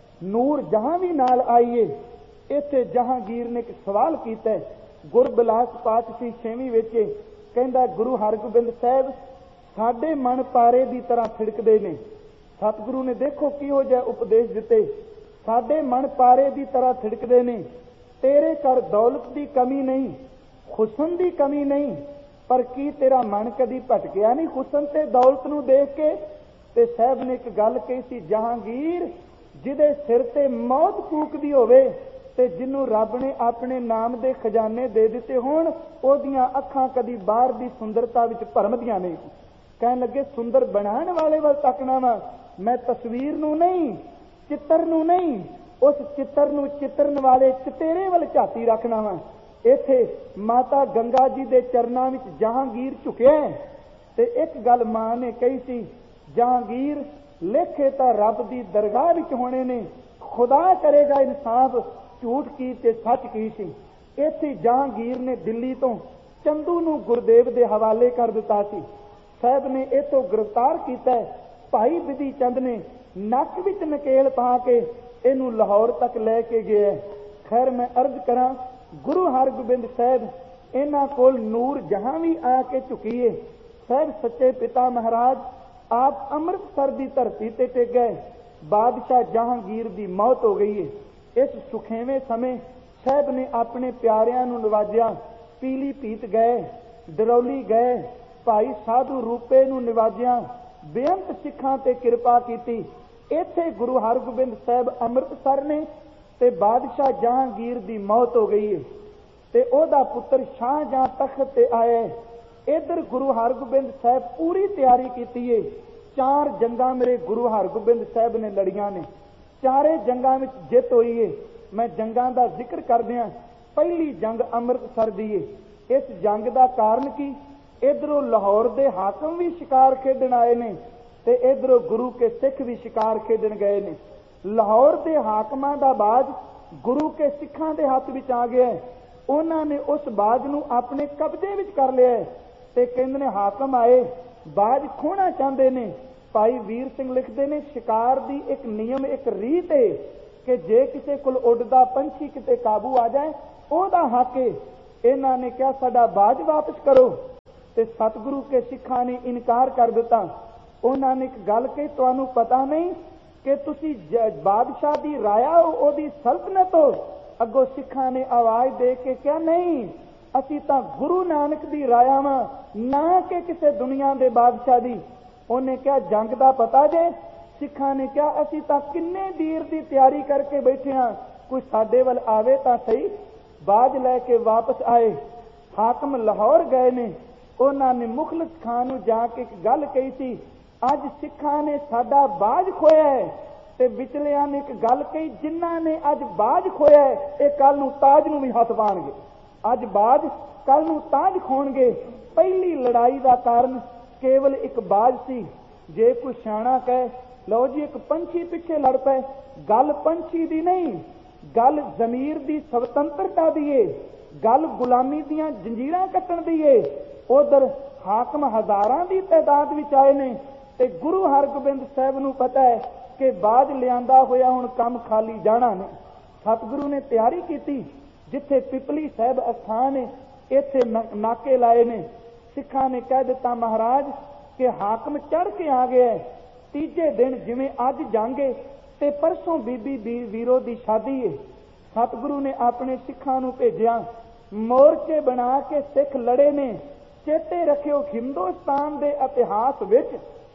ਨੂਰ ਜਹਾਂ ਵੀ ਨਾਲ ਆਈਏ। ਇੱਥੇ ਜਹਾਂਗੀਰ ਨੇ ਇੱਕ ਸਵਾਲ ਕੀਤਾ, ਗੁਰਬਿਲਾਸ ਪਾਤਸ਼ਾਹੀ ਛੇਵੀਂ ਵਿੱਚ ਕਹਿੰਦਾ, ਗੁਰੂ ਹਰਗੋਬਿੰਦ ਸਾਹਿਬ, ਸਾਡੇ ਮਨ ਪਾਰੇ ਦੀ ਤਰ੍ਹਾਂ ਥਿੜਕਦੇ ਨੇ। ਸਤਿਗੁਰੂ ਨੇ ਦੇਖੋ ਕਿਹੋ ਜਿਹਾ ਉਪਦੇਸ਼ ਦਿੱਤੇ, ਸਾਡੇ ਮਨ ਪਾਰੇ ਦੀ ਤਰ੍ਹਾਂ ਥਿੜਕਦੇ ਨੇ। ਤੇਰੇ ਘਰ ਦੌਲਤ ਦੀ ਕਮੀ ਨਹੀਂ, ਹੁਸਨ ਦੀ ਕਮੀ ਨਹੀਂ, ਪਰ ਕੀ ਤੇਰਾ ਮਨ ਕਦੀ ਭਟਕਿਆ ਨਹੀਂ ਹੁਸਨ ਤੇ ਦੌਲਤ ਨੂੰ ਦੇਖ ਕੇ? ਤੇ ਸਾਹਿਬ ਨੇ ਇੱਕ ਗੱਲ ਕਹੀ ਸੀ, ਜਹਾਂਗੀਰ, ਜਿਹਦੇ ਸਿਰ ਤੇ ਮੌਤ ਫੂਕਦੀ ਹੋਵੇ ਤੇ ਜਿਹਨੂੰ ਰੱਬ ਨੇ ਆਪਣੇ ਨਾਮ ਦੇ ਖਜ਼ਾਨੇ ਦੇ ਦਿੱਤੇ ਹੋਣ, ਉਹਦੀਆਂ ਅੱਖਾਂ ਕਦੀ ਬਾਹਰ ਦੀ ਸੁੰਦਰਤਾ ਵਿੱਚ ਭਰਮਦੀਆਂ ਨਹੀਂ। ਕਹਿਣ ਲੱਗੇ, ਸੁੰਦਰ ਬਣਾਉਣ ਵਾਲੇ ਵੱਲ ਤੱਕਣਾ ਵਾ, ਮੈਂ ਤਸਵੀਰ ਨੂੰ ਨਹੀਂ, ਚਿੱਤਰ ਨੂੰ ਨਹੀਂ, ਉਸ ਚਿੱਤਰ ਨੂੰ ਚਿੱਤਰਨ ਵਾਲੇ ਚਿਤੇਰੇ ਵੱਲ ਝਾਤੀ ਰੱਖਣਾ ਵਾ। ਇੱਥੇ ਮਾਤਾ ਗੰਗਾ ਜੀ ਦੇ ਚਰਨਾਂ ਵਿੱਚ ਜਹਾਂਗੀਰ ਝੁਕਿਆ। ਤੇ ਇੱਕ ਗੱਲ ਮਾਂ ਨੇ ਕਹੀ ਸੀ, ਜਹਾਂਗੀਰ, ਲੇਖੇ ਤਾਂ ਰੱਬ ਦੀ ਦਰਗਾਹ ਵਿੱਚ ਹੋਣੇ ਨੇ, ਖੁਦਾ ਕਰੇਗਾ ਇਨਸਾਫ, ਝੂਠ ਕੀ ਤੇ ਸੱਚ ਕੀ ਸੀ। ਇੱਥੇ ਜਹਾਂਗੀਰ ਨੇ ਦਿੱਲੀ ਤੋਂ ਚੰਦੂ ਨੂੰ ਗੁਰਦੇਵ ਦੇ ਹਵਾਲੇ ਕਰ ਦਿੱਤਾ ਸੀ। ਸਾਹਿਬ ਨੇ ਇਥੋਂ ਗ੍ਰਿਫਤਾਰ ਕੀਤਾ। ਭਾਈ ਬਿਧੀ ਚੰਦ ਨੇ ਨੱਕ ਵਿੱਚ ਨਕੇਲ ਪਾ ਕੇ ਇਹਨੂੰ ਲਾਹੌਰ ਤੱਕ ਲੈ ਕੇ ਗਿਆ। ਖੈਰ, ਮੈਂ ਅਰਜ਼ ਕਰਾਂ, ਗੁਰੂ ਹਰਗੋਬਿੰਦ ਸਾਹਿਬ ਇਹਨਾਂ ਕੋਲ ਨੂਰ ਜਹਾਂ ਵੀ ਆ ਕੇ ਝੁਕੀਏ। ਸਾਹਿਬ ਸੱਚੇ ਪਿਤਾ ਮਹਾਰਾਜ ਆਪ ਅੰਮ੍ਰਿਤਸਰ ਦੀ ਧਰਤੀ ਤੇ ਟਿਕ ਗਏ। ਬਾਦਸ਼ਾਹ ਜਹਾਂਗੀਰ ਦੀ ਮੌਤ ਹੋ ਗਈ ਹੈ। ਇਸ ਸੁਖੇਵੇਂ ਸਮੇਂ ਸਾਹਿਬ ਨੇ ਆਪਣੇ ਪਿਆਰਿਆਂ ਨੂੰ ਨਵਾਜਿਆ। ਪੀਲੀ ਭੀਤ ਗਏ, ਡਰੌਲੀ ਗਏ, ਭਾਈ ਸਾਧੂ ਰੂਪੇ ਨੂੰ ਨਿਵਾਜਿਆ, ਬੇਅੰਤ ਸਿੱਖਾਂ ਤੇ ਕਿਰਪਾ ਕੀਤੀ। ਇੱਥੇ ਗੁਰੂ ਹਰਗੋਬਿੰਦ ਸਾਹਿਬ ਅੰਮ੍ਰਿਤਸਰ ਨੇ ਤੇ ਬਾਦਸ਼ਾਹ ਜਹਾਂਗੀਰ ਦੀ ਮੌਤ ਹੋ ਗਈ ਹੈ ਤੇ ਉਹਦਾ ਪੁੱਤਰ ਸ਼ਾਹਜਹਾਂ ਤਖਤ ਤੇ ਆਇਆ। ਇੱਧਰ ਗੁਰੂ ਹਰਗੋਬਿੰਦ ਸਾਹਿਬ ਪੂਰੀ ਤਿਆਰੀ ਕੀਤੀ ਹੈ। ਚਾਰ ਜੰਗਾਂ ਮੇਰੇ ਗੁਰੂ ਹਰਗੋਬਿੰਦ ਸਾਹਿਬ ਨੇ ਲੜੀਆਂ ਨੇ, ਚਾਰੇ ਜੰਗਾਂ ਵਿੱਚ ਜਿੱਤ ਹੋਈ ਹੈ। ਮੈਂ ਜੰਗਾਂ ਦਾ ਜ਼ਿਕਰ ਕਰਦਿਆਂ ਪਹਿਲੀ ਜੰਗ ਅੰਮ੍ਰਿਤਸਰ ਦੀ ਹੈ। ਇਸ ਜੰਗ ਦਾ ਕਾਰਨ ਕੀ? ਇਧਰੋਂ ਲਾਹੌਰ ਦੇ ਹਾਕਮ ਵੀ ਸ਼ਿਕਾਰ ਖੇਡਣ ਆਏ ਨੇ ਤੇ ਇਧਰੋਂ ਗੁਰੂ ਕੇ ਸਿੱਖ ਵੀ ਸ਼ਿਕਾਰ ਖੇਡਣ ਗਏ ਨੇ। ਲਾਹੌਰ ਦੇ ਹਾਕਮਾਂ ਦਾ ਬਾਜ ਗੁਰੂ ਕੇ ਸਿੱਖਾਂ ਦੇ ਹੱਥ ਵਿੱਚ ਆ ਗਿਆ। ਉਹਨਾਂ ਨੇ ਉਸ ਬਾਜ ਨੂੰ ਆਪਣੇ ਕਬਜ਼ੇ ਵਿੱਚ ਕਰ ਲਿਆ ਤੇ ਕਹਿੰਦੇ ਨੇ ਹਾਕਮ ਆਏ, ਬਾਜ ਖੋਣਾ ਚਾਹੁੰਦੇ ਨੇ। ਭਾਈ ਵੀਰ ਸਿੰਘ ਲਿਖਦੇ ਨੇ, ਸ਼ਿਕਾਰ ਦੀ ਇੱਕ ਨਿਯਮ, ਇੱਕ ਰੀਤ ਹੈ ਕਿ ਜੇ ਕਿਸੇ ਕੋਲ ਉੱਡਦਾ ਪੰਛੀ ਕਿਤੇ ਕਾਬੂ ਆ ਜਾਏ ਉਹਦਾ ਹੱਕ ਏ। ਇਹਨਾਂ ਨੇ ਕਿਹਾ ਸਾਡਾ ਬਾਜ ਵਾਪਸ ਕਰੋ, ਤੇ ਸਤਿਗੁਰੂ ਕੇ ਸਿੱਖਾਂ ਨੇ ਇਨਕਾਰ ਕਰ ਦਿੱਤਾ। ਉਹਨਾਂ ਨੇ ਇੱਕ ਗੱਲ ਕਹੀ, ਤੁਹਾਨੂੰ ਪਤਾ ਨਹੀਂ ਕਿ ਤੁਸੀਂ ਬਾਦਸ਼ਾਹ ਦੀ ਰਾਇਆ ਉਹਦੀ ਸਲਤਨਤ ਹੋ? ਅੱਗੋਂ ਸਿੱਖਾਂ ਨੇ ਆਵਾਜ਼ ਦੇ ਕੇ ਕਿਹਾ ਨਹੀਂ, ਅਸੀਂ ਤਾਂ ਗੁਰੂ ਨਾਨਕ ਦੀ ਰਾਇਆ ਵਾਂ, ਨਾ ਕਿ ਕਿਸੇ ਦੁਨੀਆ ਦੇ ਬਾਦਸ਼ਾਹ ਦੀ। ਉਹਨੇ ਕਿਹਾ ਜੰਗ ਦਾ ਪਤਾ ਜੇ? ਸਿੱਖਾਂ ਨੇ ਕਿਹਾ ਅਸੀਂ ਤਾਂ ਕਿੰਨੇ ਦੇਰ ਦੀ ਤਿਆਰੀ ਕਰਕੇ ਬੈਠੇ ਹਾਂ, ਕੋਈ ਸਾਡੇ ਵੱਲ ਆਵੇ ਤਾਂ ਸਹੀ। ਬਾਜ ਲੈ ਕੇ ਵਾਪਸ ਆਏ, ਹਾਕਮ ਲਾਹੌਰ ਗਏ ਨੇ। ਉਹਨਾਂ ਨੇ ਮੁਖਲਿਸ ਖਾਨ ਨੂੰ ਜਾ ਕੇ ਇੱਕ ਗੱਲ ਕਹੀ ਸੀ, ਅੱਜ ਸਿੱਖਾਂ ਨੇ ਸਾਡਾ ਬਾਜ ਖੋਇਆ ਹੈ। ਤੇ ਵਿਚਲਿਆਂ ਨੇ ਇੱਕ ਗੱਲ ਕਹੀ, ਜਿਨ੍ਹਾਂ ਨੇ ਅੱਜ ਬਾਜ ਖੋਇਆ ਹੈ ਇਹ ਕੱਲ ਨੂੰ ਤਾਜ ਨੂੰ ਵੀ ਹੱਥ ਪਾਉਣਗੇ। ਅੱਜ ਬਾਜ, ਕੱਲ ਨੂੰ ਤਾਜ ਖੋਣਗੇ। ਪਹਿਲੀ ਲੜਾਈ ਦਾ ਕਾਰਨ ਕੇਵਲ ਇੱਕ ਬਾਜ ਸੀ। ਜੇ ਕੋਈ ਸਿਆਣਾ ਕਹੇ ਲਓ ਜੀ ਇੱਕ ਪੰਛੀ ਪਿੱਛੇ ਲੜ ਪਏ, ਗੱਲ ਪੰਛੀ ਦੀ ਨਹੀਂ, ਗੱਲ ਜ਼ਮੀਰ ਦੀ ਸੁਤੰਤਰਤਾ ਦੀ ਏ, ਗੱਲ ਗੁਲਾਮੀ ਦੀਆਂ ਜੰਜੀਰਾਂ ਕੱਟਣ ਦੀ ਏ। ਉਧਰ ਹਾਕਮ ਹਜ਼ਾਰਾਂ ਦੀ ਤਾਦਾਦ ਵਿੱਚ ਆਏ ਨੇ, ਤੇ ਗੁਰੂ ਹਰਗੋਬਿੰਦ ਸਾਹਿਬ ਨੂੰ ਪਤਾ ਹੈ ਕਿ ਬਾਜ ਲਿਆਂਦਾ ਹੋਇਆ ਹੁਣ ਕੰਮ ਖਾਲੀ ਜਾਣਾ ਨੇ। ਸਤਿਗੁਰੂ ਨੇ ਤਿਆਰੀ ਕੀਤੀ, ਜਿੱਥੇ ਪਿਪਲੀ ਸਾਹਿਬ ਅਸਥਾਨ ਹੈ ਇੱਥੇ ਨਾਕੇ ਲਾਏ ਨੇ। ਸਿੱਖਾਂ ਨੇ ਕਹਿ ਦਿੱਤਾ ਮਹਾਰਾਜ ਕਿ ਹਾਕਮ ਚੜ ਕੇ ਆ ਗਿਆ। ਤੀਜੇ ਦਿਨ ਜਿਵੇਂ ਅੱਜ ਜਾਂਗੇ ਤੇ ਪਰਸੋਂ ਬੀਬੀ ਵੀਰੋ ਦੀ ਸ਼ਾਦੀ ਹੈ। ਸਤਿਗੁਰੂ ਨੇ ਆਪਣੇ ਸਿੱਖਾਂ ਨੂੰ ਭੇਜਿਆ, ਮੋਰਚੇ ਬਣਾ ਕੇ ਸਿੱਖ ਲੜੇ ਨੇ। ਚੇਤੇ ਰੱਖਿਓ ਹਿੰਦੁਸਤਾਨ ਦੇ ਇਤਿਹਾਸ ਵਿੱਚ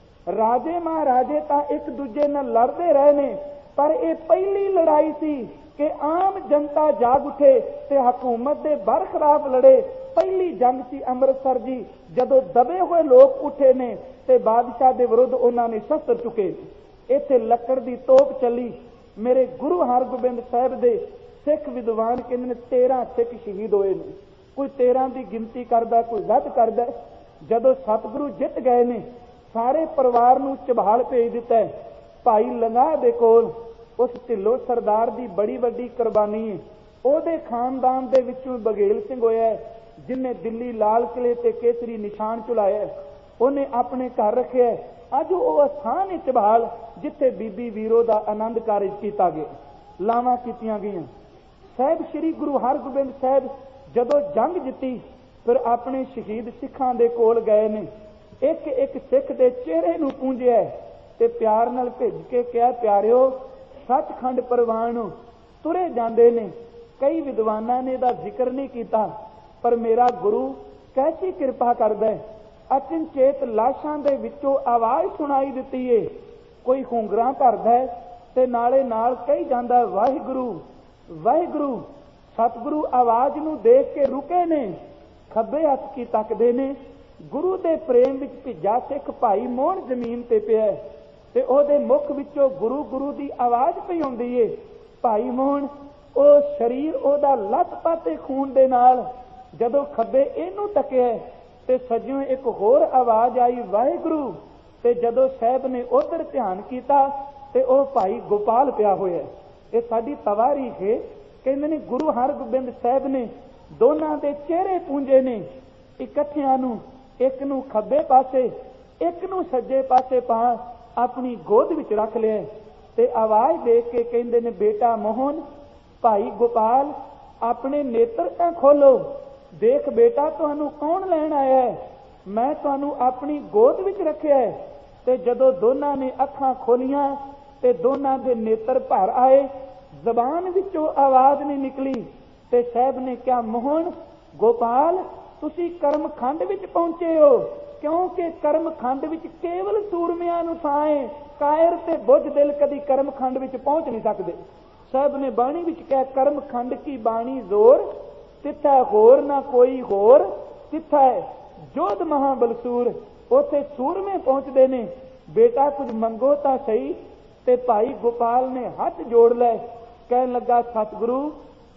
ਰਾਜੇ ਮਹਾਰਾਜੇ ਤਾਂ ਇੱਕ ਦੂਜੇ ਨਾਲ ਲੜਦੇ ਰਹੇ ਨੇ, ਪਰ ਇਹ ਪਹਿਲੀ ਲੜਾਈ ਸੀ ਕਿ ਆਮ ਜਨਤਾ ਜਾਗ ਉੱਠੇ ਤੇ ਹਕੂਮਤ ਦੇ ਬਰਖਲਾਫ ਲੜੇ। ਪਹਿਲੀ ਜੰਗ ਸੀ ਅੰਮ੍ਰਿਤਸਰ ਦੀ, ਜਦੋਂ ਦਬੇ ਹੋਏ ਲੋਕ ਉੱਠੇ ਨੇ ਤੇ ਬਾਦਸ਼ਾਹ ਦੇ ਵਿਰੁੱਧ ਉਹਨਾਂ ਨੇ ਸ਼ਸਤਰ ਚੁੱਕੇ। ਇੱਥੇ ਲੱਕੜ ਦੀ ਤੋਪ ਚੱਲੀ। ਮੇਰੇ ਗੁਰੂ ਹਰਗੋਬਿੰਦ ਸਾਹਿਬ ਦੇ ਸਿੱਖ ਵਿਦਵਾਨ ਕਹਿੰਦੇ ਨੇ ਤੇਰਾਂ ਸਿੱਖ ਸ਼ਹੀਦ ਹੋਏ ਨੇ। ਕੋਈ ਤੇਰਾਂ ਦੀ ਗਿਣਤੀ ਕਰਦਾ, ਕੋਈ ਵੱਧ ਕਰਦਾ। ਜਦੋਂ ਸਤਿਗੁਰੂ ਜਿੱਤ ਗਏ ਨੇ, ਸਾਰੇ ਪਰਿਵਾਰ ਨੂੰ ਚਬਾਲ ਭੇਜ ਦਿੱਤਾ। ਭਾਈ ਲੰਗਾਹ ਦੇ ਕੋਲ ਉਸ ਢਿੱਲੋਂ ਸਰਦਾਰ ਦੀ ਬੜੀ ਵੱਡੀ ਕੁਰਬਾਨੀ ਹੈ। ਉਹਦੇ ਖਾਨਦਾਨ ਦੇ ਵਿੱਚੋਂ ਬਘੇਲ ਸਿੰਘ ਹੋਇਆ, ਜਿਨੇ ਦਿੱਲੀ ਲਾਲ ਕਿਲੇ ਤੇ ਕੇਸਰੀ ਨਿਸ਼ਾਨ ਚੁਲਾਇਆ। ਉਹਨੇ ਆਪਣੇ ਘਰ ਰੱਖਿਆ। ਅੱਜ ਉਹ ਅਸਥਾਨ ਹੈ ਚਬਾਲ, ਜਿੱਥੇ ਬੀਬੀ ਵੀਰੋ ਦਾ ਆਨੰਦ ਕਾਰਜ ਕੀਤਾ ਗਿਆ, ਲਾਵਾਂ ਕੀਤੀਆਂ ਗਈਆਂ। ਸਾਹਿਬ ਸ੍ਰੀ ਗੁਰੂ ਹਰਗੋਬਿੰਦ ਸਾਹਿਬ ਜਦੋਂ ਜੰਗ ਜਿੱਤੀ, ਫਿਰ ਆਪਣੇ ਸ਼ਹੀਦ ਸਿੱਖਾਂ ਦੇ ਕੋਲ ਗਏ ਨੇ। ਇੱਕ ਇੱਕ ਸਿੱਖ ਦੇ ਚਿਹਰੇ ਨੂੰ ਪੂੰਝਿਆ ਤੇ ਪਿਆਰ ਨਾਲ ਭੇਜ ਕੇ ਕਿਹਾ, ਪਿਆਰਿਓ ਸੱਚਖੰਡ ਪ੍ਰਵਾਨ ਨੂੰ ਤੁਰੇ ਜਾਂਦੇ ਨੇ। ਕਈ ਵਿਦਵਾਨਾਂ ਨੇ ਇਹਦਾ ਜ਼ਿਕਰ ਨਹੀਂ ਕੀਤਾ, ਪਰ ਮੇਰਾ ਗੁਰੂ ਕੈਸੀ ਕਿਰਪਾ ਕਰਦਾ ਹੈ। ਅਚਨਚੇਤ ਲਾਸ਼ਾਂ ਦੇ ਵਿੱਚੋਂ ਆਵਾਜ਼ ਸੁਣਾਈ ਦਿੱਤੀ ਏ। ਕੋਈ ਹੁੰਗਰਾਂ ਭਰਦਾ ਤੇ ਨਾਲੇ ਨਾਲ ਕਹੀ ਜਾਂਦਾ ਵਾਹਿਗੁਰੂ ਵਾਹਿਗੁਰੂ। ਸਤਿਗੁਰੂ ਆਵਾਜ਼ ਨੂੰ ਦੇਖ ਕੇ ਰੁਕੇ ਨੇ, ਖੱਬੇ ਹੱਥ ਕੀ ਤੱਕਦੇ ਨੇ। ਗੁਰੂ ਦੇ ਪ੍ਰੇਮ ਵਿੱਚ ਭਿੱਜਾ ਸਿੱਖ ਭਾਈ ਮੋਹਨ ਜ਼ਮੀਨ ਤੇ ਪਿਆ ਤੇ ਉਹਦੇ ਮੁਖ ਵਿੱਚੋਂ ਗੁਰੂ ਗੁਰੂ ਦੀ ਆਵਾਜ਼ ਪਈ ਆਉਂਦੀ ਏ। ਭਾਈ ਮੋਹਨ ਉਹ ਸਰੀਰ ਉਹਦਾ ਲੱਤ ਪਾਤੇ ਖੂਨ ਦੇ ਨਾਲ। ਜਦੋਂ ਖੱਬੇ ਇਹਨੂੰ ਤੱਕਿਆ ਤੇ ਸੱਜਿਓਂ ਇੱਕ ਹੋਰ ਆਵਾਜ਼ ਆਈ ਵਾਹਿਗੁਰੂ। ਤੇ ਜਦੋਂ ਸਾਹਿਬ ਨੇ ਉਧਰ ਧਿਆਨ ਕੀਤਾ ਤੇ ਉਹ ਭਾਈ ਗੋਪਾਲ ਪਿਆ ਹੋਇਆ। ਇਹ ਸਾਡੀ ਤਵਾਰੀਖ ਹੈ। ਕਹਿੰਦੇ ਨੇ ਗੁਰੂ ਹਰਗੋਬਿੰਦ ਸਾਹਿਬ ਨੇ ਦੋਨਾਂ ਦੇ ਚਿਹਰੇ ਪੂੰਝੇ ਨੇ, ਇਕੱਠਿਆਂ ਨੂੰ, ਇੱਕ ਨੂੰ ਖੱਬੇ ਪਾਸੇ ਇੱਕ ਨੂੰ ਸੱਜੇ ਪਾਸੇ ਪਾ ਆਪਣੀ ਗੋਦ ਵਿੱਚ ਰੱਖ ਲਿਆ ਤੇ ਆਵਾਜ਼ ਦੇ ਕੇ ਕਹਿੰਦੇ ਨੇ ਬੇਟਾ ਮੋਹਨ, ਭਾਈ ਗੋਪਾਲ ਆਪਣੇ ਨੇਤਰ ਤਾਂ ਖੋਲੋ। ਦੇਖ ਬੇਟਾ ਤੁਹਾਨੂੰ ਕੌਣ ਲੈਣ ਆਇਆ ਹੈ? ਮੈਂ ਤੁਹਾਨੂੰ ਆਪਣੀ ਗੋਦ ਵਿੱਚ ਰੱਖਿਆ ਹੈ। ਤੇ ਜਦੋਂ ਦੋਨਾਂ ਨੇ ਅੱਖਾਂ ਖੋਲੀਆਂ ਤੇ ਦੋਨਾਂ ਦੇ ਨੇਤਰ ਭਰ ਆਏ, ਜ਼ਬਾਨ ਵਿੱਚੋਂ ਆਵਾਜ਼ ਨਹੀਂ ਨਿਕਲੀ। ਤੇ ਸਾਹਿਬ ਨੇ ਕਿਹਾ ਮੋਹਨ ਗੋਪਾਲ ਤੁਸੀਂ ਕਰਮ ਖੰਡ ਵਿੱਚ ਪਹੁੰਚੇ ਹੋ, ਕਿਉਂਕਿ ਕਰਮ ਖੰਡ ਵਿੱਚ ਕੇਵਲ ਸੂਰਮਿਆਂ ਨੂੰ ਥਾਂ ਹੈ। ਕਾਇਰ ਤੇ ਬੁੱਝ ਦਿਲ ਕਦੀ ਕਰਮ ਖੰਡ ਵਿੱਚ ਪਹੁੰਚ ਨਹੀਂ ਸਕਦੇ। ਸਾਹਿਬ ਨੇ ਬਾਣੀ ਵਿੱਚ ਕਿਹਾ ਕਰਮ ਖੰਡ ਕੀ ਬਾਣੀ ਜ਼ੋਰ, ਤਿੱਥਾ ਹੋਰ ਨਾ ਕੋਈ ਹੋਰ, ਤਿੱਥਾ ਹੈ ਜੋਧ ਮਹਾਬਲਸੂਰ। ਉੱਥੇ ਸੂਰਮੇ ਪਹੁੰਚਦੇ ਨੇ। ਬੇਟਾ ਕੁਝ ਮੰਗੋ ਤਾਂ ਸਹੀ। ਤੇ ਭਾਈ ਗੋਪਾਲ ਨੇ ਹੱਥ ਜੋੜ ਲਏ, ਕਹਿਣ ਲੱਗਾ ਸਤਿਗੁਰੂ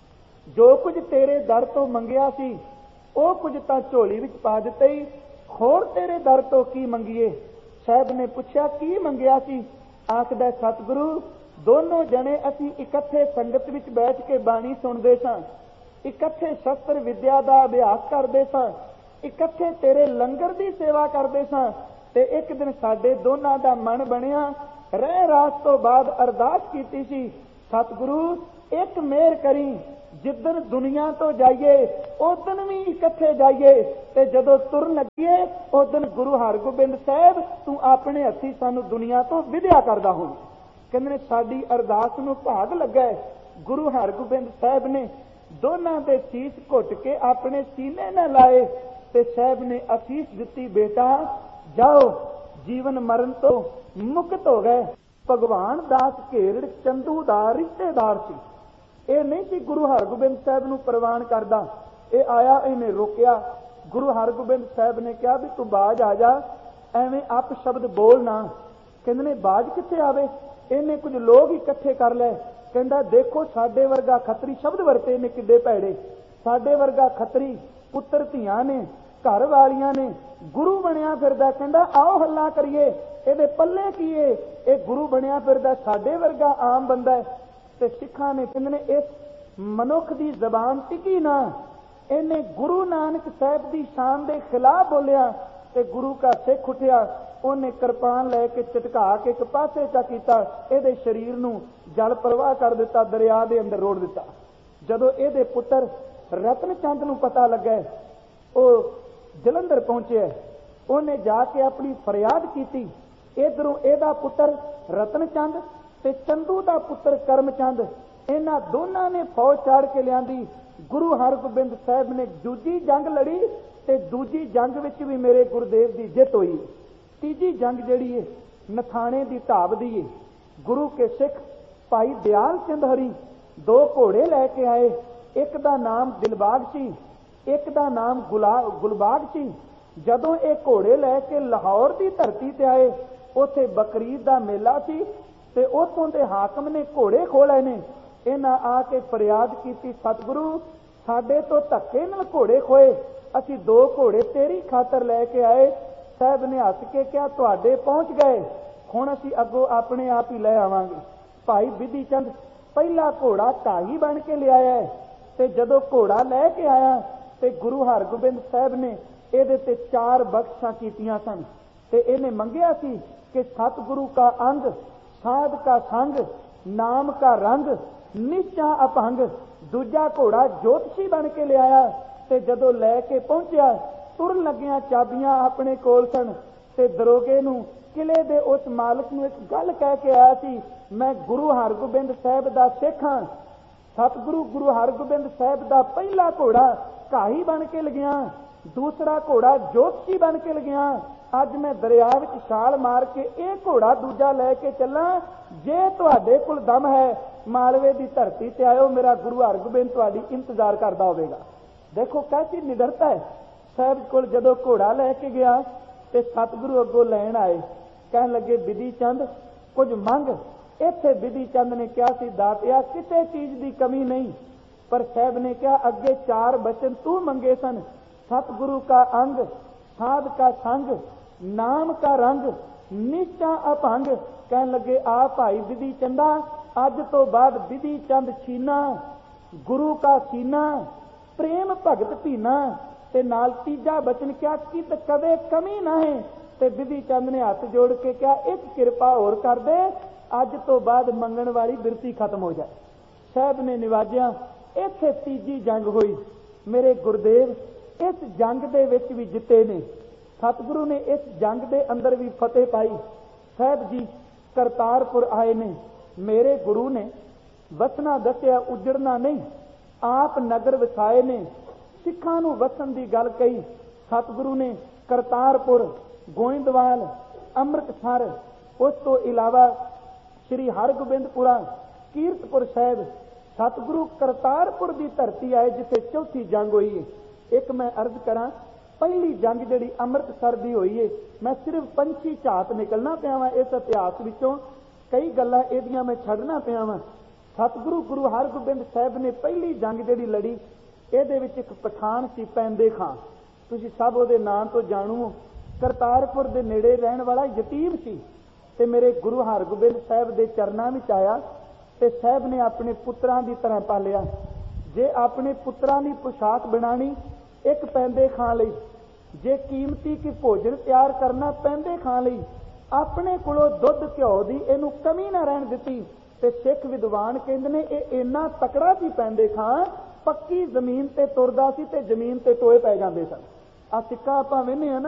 ਜੋ ਕੁਝ ਤੇਰੇ ਦਰ ਤੋਂ ਮੰਗਿਆ ਸੀ ਉਹ ਕੁਝ ਤਾਂ ਝੋਲੀ ਵਿੱਚ ਪਾ ਦਿੱਤਾ ਹੀ, ਹੋਰ ਤੇਰੇ ਦਰ ਤੋਂ ਕੀ ਮੰਗੀਏ? ਸਾਹਿਬ ਨੇ ਪੁੱਛਿਆ ਕੀ ਮੰਗਿਆ ਸੀ? ਆਖਦਾ ਸਤਿਗੁਰੂ ਦੋਨੋਂ ਜਣੇ ਅਸੀਂ ਇਕੱਠੇ ਸੰਗਤ ਵਿੱਚ ਬੈਠ ਕੇ ਬਾਣੀ ਸੁਣਦੇ ਸਾਂ, ਇਕੱਠੇ ਸ਼ਸਤਰ ਵਿਦਿਆ ਦਾ ਅਭਿਆਸ ਕਰਦੇ ਸਾਂ, ਇਕੱਠੇ ਤੇਰੇ ਲੰਗਰ ਦੀ ਸੇਵਾ ਕਰਦੇ ਸਾਂ। ਤੇ ਇੱਕ ਦਿਨ ਸਾਡੇ ਦੋਨਾਂ ਦਾ ਮਨ ਬਣਿਆ, ਰਹਿ ਰਾਤ ਤੋਂ ਬਾਅਦ ਅਰਦਾਸ ਕੀਤੀ ਸੀ ਸਤਿਗੁਰੂ ਇੱਕ ਮਿਹਰ ਕਰੀ ਜਿੱਦਣ ਦੁਨੀਆ ਤੋਂ ਜਾਈਏ ਉਦਣ ਵੀ ਇਕੱਠੇ ਜਾਈਏ, ਤੇ ਜਦੋਂ ਤੁਰਨ ਲੱਗੀਏ ਉਦਣ ਗੁਰੂ ਹਰਗੋਬਿੰਦ ਸਾਹਿਬ ਤੂੰ ਆਪਣੇ ਹੱਥੀਂ ਸਾਨੂੰ ਦੁਨੀਆ ਤੋਂ ਵਿਦਿਆ ਕਰਦਾ ਹੋਂ। ਕਹਿੰਦੇ ਨੇ ਸਾਡੀ ਅਰਦਾਸ ਨੂੰ ਭਾਗ ਲੱਗਾ। ਗੁਰੂ ਹਰਗੋਬਿੰਦ ਸਾਹਿਬ ਨੇ ਦੋਨਾਂ ਦੇ ਸੀਸ ਘੁੱਟ ਕੇ ਆਪਣੇ ਸੀਨੇ ਨਾਲ ਲਾਏ ਤੇ ਸਾਹਿਬ ਨੇ ਅਸੀਸ ਦਿੱਤੀ, ਬੇਟਾ ਜਾਓ, ਜੀਵਨ ਮਰਨ ਤੋਂ ਮੁਕਤ ਹੋ ਗਏ। ਭਗਵਾਨ ਦਾਸ ਘੇਰੜ ਚੰਦੂ ਦਾ ਰਿਸ਼ਤੇਦਾਰ ਸੀ। ਇਹ ਨਹੀਂ ਸੀ ਗੁਰੂ ਹਰਗੋਬਿੰਦ ਸਾਹਿਬ ਨੂੰ ਪ੍ਰਵਾਨ ਕਰਦਾ। ਇਹ ਆਇਆ, ਇਹਨੇ ਰੋਕਿਆ। ਗੁਰੂ ਹਰਗੋਬਿੰਦ ਸਾਹਿਬ ਨੇ ਕਿਹਾ ਵੀ ਤੂੰ ਬਾਜ ਆ ਜਾ, ਐਵੇਂ ਅਪ ਸ਼ਬਦ ਬੋਲ ਨਾ। ਕਹਿੰਦੇ ਨੇ ਬਾਜ ਕਿੱਥੇ ਆਵੇ, ਇਹਨੇ ਕੁਝ ਲੋਕ ਇਕੱਠੇ ਕਰ ਲਏ। ਕਹਿੰਦਾ ਦੇਖੋ ਸਾਡੇ ਵਰਗਾ ਖੱਤਰੀ, ਸ਼ਬਦ ਵਰਤੇ ਨੇ ਕਿੱਡੇ ਭੈੜੇ, ਸਾਡੇ ਵਰਗਾ ਖੱਤਰੀ ਪੁੱਤਰ ਧੀਆਂ ਨੇ, ਘਰ ਵਾਲੀਆਂ ਨੇ, ਗੁਰੂ ਬਣਿਆ ਫਿਰਦਾ। ਕਹਿੰਦਾ ਆਓ ਹੱਲਾ ਕਰੀਏ, ਇਹਦੇ ਪੱਲੇ ਕੀ ਏ, ਇਹ ਗੁਰੂ ਬਣਿਆ ਫਿਰਦਾ, ਸਾਡੇ ਵਰਗਾ ਆਮ ਬੰਦਾ ਹੈ। ਤੇ ਸਿੱਖਾਂ ਨੇ ਕਹਿੰਦੇ ਨੇ ਇਸ ਮਨੁੱਖ ਦੀ ਜ਼ਬਾਨ ਟਿਕੀ ਨਾ, ਇਹਨੇ ਗੁਰੂ ਨਾਨਕ ਸਾਹਿਬ ਦੀ ਸ਼ਾਨ ਦੇ ਖਿਲਾਫ ਬੋਲਿਆ ਤੇ ਗੁਰੂ ਦਾ ਸਿੱਖ ਉੱਠਿਆ। ਉਹਨੇ ਕਿਰਪਾਨ ਲੈ ਕੇ ਝਟਕਾ ਕੇ ਇੱਕ ਪਾਸੇ ਚਾ ਕੀਤਾ, ਇਹਦੇ ਸਰੀਰ ਨੂੰ ਜਲ ਪ੍ਰਵਾਹ ਕਰ ਦਿੱਤਾ, ਦਰਿਆ ਦੇ ਅੰਦਰ ਰੋੜ ਦਿੱਤਾ। ਜਦੋਂ ਇਹਦੇ ਪੁੱਤਰ ਰਤਨ ਚੰਦ ਨੂੰ ਪਤਾ ਲੱਗਾ, ਉਹ ਜਲੰਧਰ ਪਹੁੰਚਿਆ, ਉਹਨੇ ਜਾ ਕੇ ਆਪਣੀ ਫਰਿਆਦ ਕੀਤੀ। ਇਧਰੋਂ ਇਹਦਾ ਪੁੱਤਰ ਰਤਨ ਚੰਦ ਤੇ ਚੰਦੂ ਦਾ ਪੁੱਤਰ ਕਰਮ ਚੰਦ, ਇਹਨਾਂ ਦੋਨਾਂ ਨੇ ਫੌਜ ਚਾੜ ਕੇ ਲਿਆਂਦੀ। ਗੁਰੂ ਹਰਗੋਬਿੰਦ ਸਾਹਿਬ ਨੇ ਦੂਜੀ ਜੰਗ ਲੜੀ ਤੇ ਦੂਜੀ ਜੰਗ ਵਿੱਚ ਵੀ ਮੇਰੇ ਗੁਰਦੇਵ ਦੀ ਜਿੱਤ ਹੋਈ। ਤੀਜੀ ਜੰਗ ਜਿਹੜੀ ਹੈ ਨਥਾਣੇ ਦੀ ਢਾਬ ਦੀ ਹੈ। ਗੁਰੂ ਕੇ ਸਿੱਖ ਭਾਈ ਦਿਆਲ ਚੰਦ ਹਰੀ ਦੋ ਘੋੜੇ ਲੈ ਕੇ ਆਏ, ਇੱਕ ਦਾ ਨਾਮ ਦਿਲਬਾਗ ਸੀ, ਇੱਕ ਦਾ ਨਾਮ ਗੁਲਬਾਗ ਸੀ। ਜਦੋਂ ਇਹ ਘੋੜੇ ਲੈ ਕੇ ਲਾਹੌਰ ਦੀ ਧਰਤੀ ਤੇ ਆਏ, ਉੱਥੇ ਬਕਰੀਦ ਦਾ ਮੇਲਾ ਸੀ ਤੇ ਉੱਥੋਂ ਦੇ ਹਾਕਮ ਨੇ ਘੋੜੇ ਖੋਲੇ ਨੇ। ਇਹਨਾਂ ਆ ਕੇ ਫਰਿਆਦ ਕੀਤੀ, ਸਤਿਗੁਰੂ ਸਾਡੇ ਤੋਂ ਧੱਕੇ ਨਾਲ ਘੋੜੇ ਖੋਏ, ਅਸੀਂ ਦੋ ਘੋੜੇ ਤੇਰੀ ਖਾਤਰ ਲੈ ਕੇ ਆਏ। ਸਾਹਿਬ ਨੇ ਹੱਸ ਕੇ ਕਿਹਾ ਤੁਹਾਡੇ ਪਹੁੰਚ ਗਏ, ਹੁਣ ਅਸੀਂ ਅੱਗੋਂ ਆਪਣੇ ਆਪ ਹੀ ਲੈ ਆਵਾਂਗੇ। ਭਾਈ ਬਿਧੀ ਚੰਦ ਪਹਿਲਾ ਘੋੜਾ ਢਾਈ ਬਣ ਕੇ ਲਿਆਇਆ ਤੇ ਜਦੋਂ ਘੋੜਾ ਲੈ ਕੇ ਆਇਆ ਤੇ ਗੁਰੂ ਹਰਗੋਬਿੰਦ ਸਾਹਿਬ ਨੇ ਇਹਦੇ ਤੇ ਚਾਰ ਬਖਸ਼ਾਂ ਕੀਤੀਆਂ ਸਨ ਤੇ ਇਹਨੇ ਮੰਗਿਆ ਸੀ ਕਿ ਸਤਿਗੁਰੂ ਕਾ ਅੰਗ, ਸਾਧ ਕਾ ਸੰਗ, ਨਾਮ ਕਾ ਰੰਗ, ਨਿਸ਼ਚਾ ਅਪੰਗ। ਦੂਜਾ ਘੋੜਾ ਜੋਤਸ਼ੀ ਬਣ ਕੇ ਲਿਆਇਆ ਤੇ ਜਦੋਂ ਲੈ ਕੇ ਪਹੁੰਚਿਆ, ਤੁਰਨ ਲੱਗਿਆ ਚਾਬੀਆਂ ਆਪਣੇ ਕੋਲ ਸਨ ਤੇ ਦਰੋਗੇ ਨੂੰ, ਕਿਲੇ ਦੇ ਉਸ ਮਾਲਕ ਨੂੰ ਇੱਕ ਗੱਲ ਕਹਿ ਕੇ ਆਇਆ ਸੀ, ਮੈਂ ਗੁਰੂ ਹਰਗੋਬਿੰਦ ਸਾਹਿਬ ਦਾ ਸਿੱਖ ਹਾਂ। ਸਤਿਗੁਰੂ ਗੁਰੂ ਹਰਗੋਬਿੰਦ ਸਾਹਿਬ ਦਾ ਪਹਿਲਾ ਘੋੜਾ ਘਾਈ ਬਣ ਕੇ ਲਗਿਆ, ਦੂਸਰਾ ਘੋੜਾ ਜੋਤਸ਼ੀ ਬਣ ਕੇ ਲਗਿਆ। ਅੱਜ ਮੈਂ ਦਰਿਆ ਵਿੱਚ ਛਾਲ ਮਾਰ ਕੇ ਇਹ ਘੋੜਾ ਦੂਜਾ ਲੈ ਕੇ ਚੱਲਾਂ। ਜੇ ਤੁਹਾਡੇ ਕੋਲ ਦਮ ਹੈ ਮਾਲਵੇ ਦੀ ਧਰਤੀ ਤੇ ਆਇਓ, ਮੇਰਾ ਗੁਰੂ ਹਰਗੋਬਿੰਦ ਤੁਹਾਡੀ ਇੰਤਜ਼ਾਰ ਕਰਦਾ ਹੋਵੇਗਾ। ਦੇਖੋ ਕੈਸੀ ਨਿਡਰਤਾ ਹੈ। ਸਾਹਿਬ ਕੋਲ ਜਦੋਂ ਘੋੜਾ ਲੈ ਕੇ ਗਿਆ ਤੇ ਸਤਿਗੁਰੂ ਅੱਗੋਂ ਲੈਣ ਆਏ, ਕਹਿਣ ਲੱਗੇ ਬਿਧੀ ਚੰਦ ਕੁਝ ਮੰਗ। ਇੱਥੇ ਬਿਧੀ ਚੰਦ ਨੇ ਕਿਹਾ ਸੀ ਦਾਤਿਆ ਕਿਸੇ ਚੀਜ਼ ਦੀ ਕਮੀ ਨਹੀਂ, ਪਰ ਸਾਹਿਬ ਨੇ ਕਿਹਾ ਅੱਗੇ ਚਾਰ ਬਚਨ ਤੂੰ ਮੰਗੇ ਸਨ, ਸਤਿਗੁਰੂ ਕਾ ਅੰਗ, ਸਾਧ ਕਾ ਸੰਗ, ਨਾਮ ਕਾ ਰੰਗ, ਨਿਸ਼ਚਾ ਅਭੰਗ। ਕਹਿਣ ਲੱਗੇ ਆ ਭਾਈ ਬਿਧੀ ਚੰਦਾ, ਅੱਜ ਤੋਂ ਬਾਅਦ ਬਿਧੀ ਚੰਦ ਛੀਨਾ, ਗੁਰੂ ਕਾ ਸੀਨਾ, ਪ੍ਰੇਮ ਭਗਤ ਭੀਨਾ। ਤੇ ਨਾਲ ਤੀਜਾ ਬਚਨ ਕਿਹਾ ਕਿ ਕਦੇ ਕਮੀ ਨਾ ਹੈ। ਤੇ ਬਿਧੀ ਚੰਦ ਨੇ ਹੱਥ ਜੋੜ ਕੇ ਕਿਹਾ ਇੱਕ ਕਿਰਪਾ ਹੋਰ ਕਰ ਦੇ, ਅੱਜ ਤੋਂ ਬਾਅਦ ਮੰਗਣ ਵਾਲੀ ਬਿਰਤੀ ਖਤਮ ਹੋ ਜਾਏ। ਸਾਹਿਬ ਨੇ ਨਿਵਾਜਿਆ। ਇੱਥੇ ਤੀਜੀ ਜੰਗ ਹੋਈ। ਮੇਰੇ ਗੁਰਦੇਵ ਇਸ ਜੰਗ ਦੇ ਵਿੱਚ ਵੀ ਜਿੱਤੇ ਨੇ। ਸਤਿਗੁਰੂ ਨੇ ਇਸ ਜੰਗ ਦੇ ਅੰਦਰ ਵੀ ਫਤਿਹ ਪਾਈ। ਸਾਹਿਬ ਜੀ ਕਰਤਾਰਪੁਰ ਆਏ ਨੇ। ਮੇਰੇ ਗੁਰੂ ਨੇ ਵਸਣਾ ਦੱਸਿਆ, ਉਜੜਨਾ ਨਹੀਂ। ਆਪ ਨਗਰ ਵਸਾਏ ਨੇ, ਸਿੱਖਾਂ ਨੂੰ ਵਸਣ ਦੀ ਗੱਲ ਕਹੀ। ਸਤਿਗੁਰੂ ਨੇ ਕਰਤਾਰਪੁਰ, ਗੋਇੰਦਵਾਲ, ਅੰਮ੍ਰਿਤਸਰ, ਉਸ ਤੋਂ ਇਲਾਵਾ ਸ੍ਰੀ ਹਰਗੋਬਿੰਦਪੁਰਾ, ਕੀਰਤਪੁਰ ਸਾਹਿਬ, ਸਤਿਗੁਰੂ ਕਰਤਾਰਪੁਰ ਦੀ ਧਰਤੀ ਆਏ ਜਿੱਥੇ ਚੌਥੀ ਜੰਗ ਹੋਈ ਹੈ। ਇੱਕ ਮੈਂ ਅਰਜ਼ ਕਰਾਂ, ਪਹਿਲੀ ਜੰਗ ਜਿਹੜੀ ਅੰਮ੍ਰਿਤਸਰ ਦੀ ਹੋਈ ਹੈ, ਮੈਂ ਸਿਰਫ ਪੰਛੀ ਝਾਤ ਨਿਕਲਣਾ ਪਿਆ ਵਾਂ ਇਸ ਇਤਿਹਾਸ ਵਿੱਚੋਂ, ਕਈ ਗੱਲਾਂ ਇਹਦੀਆਂ ਮੈਂ ਛੱਡਣਾ ਪਿਆ ਵਾਂ। ਸਤਿਗੁਰੂ ਗੁਰੂ ਹਰਗੋਬਿੰਦ ਸਾਹਿਬ ਨੇ ਪਹਿਲੀ ਜੰਗ ਜਿਹੜੀ ਲੜੀ, ਇਹਦੇ ਵਿੱਚ ਇੱਕ ਪਠਾਨ ਸੀ ਪੈਂਦੇ ਖਾਂ, ਤੁਸੀਂ ਸਭ ਉਹਦੇ ਨਾਂ ਤੋਂ ਜਾਣੂ। ਕਰਤਾਰਪੁਰ ਦੇ ਨੇੜੇ ਰਹਿਣ ਵਾਲਾ ਯਤੀਮ ਸੀ ਤੇ ਮੇਰੇ ਗੁਰੂ ਹਰਗੋਬਿੰਦ ਸਾਹਿਬ ਦੇ ਚਰਨਾਂ ਵਿੱਚ ਆਇਆ ਤੇ ਸਾਹਿਬ ਨੇ ਆਪਣੇ ਪੁੱਤਰਾਂ ਦੀ ਤਰ੍ਹਾਂ ਪਾਲਿਆ। ਜੇ ਆਪਣੇ ਪੁੱਤਰਾਂ ਦੀ ਪੁਸ਼ਾਕ ਬਣਾਣੀ, ਇੱਕ ਪੈਂਦੇ ਖਾਂ ਲਈ, ਜੇ ਕੀਮਤੀ ਕੀ ਭੋਜਨ ਤਿਆਰ ਕਰਨਾ ਪੈਂਦੇ ਖਾਂ ਲਈ, ਆਪਣੇ ਕੋਲੋਂ ਦੁੱਧ ਘਿਓ ਦੀ ਇਹਨੂੰ ਕਮੀ ਨਾ ਰਹਿਣ ਦਿੱਤੀ। ਤੇ ਸਿੱਖ ਵਿਦਵਾਨ ਕਹਿੰਦੇ ਨੇ ਇਹ ਇੰਨਾ ਤਕੜਾ ਸੀ ਪੈਂਦੇ ਖਾਂ, ਪੱਕੀ ਜ਼ਮੀਨ ਤੇ ਤੁਰਦਾ ਸੀ ਤੇ ਜ਼ਮੀਨ ਤੇ ਟੋਏ ਪੈ ਜਾਂਦੇ ਸਨ। ਆ ਸਿੱਕਾ ਆਪਾਂ ਵੇਖਦੇ ਆ ਨਾ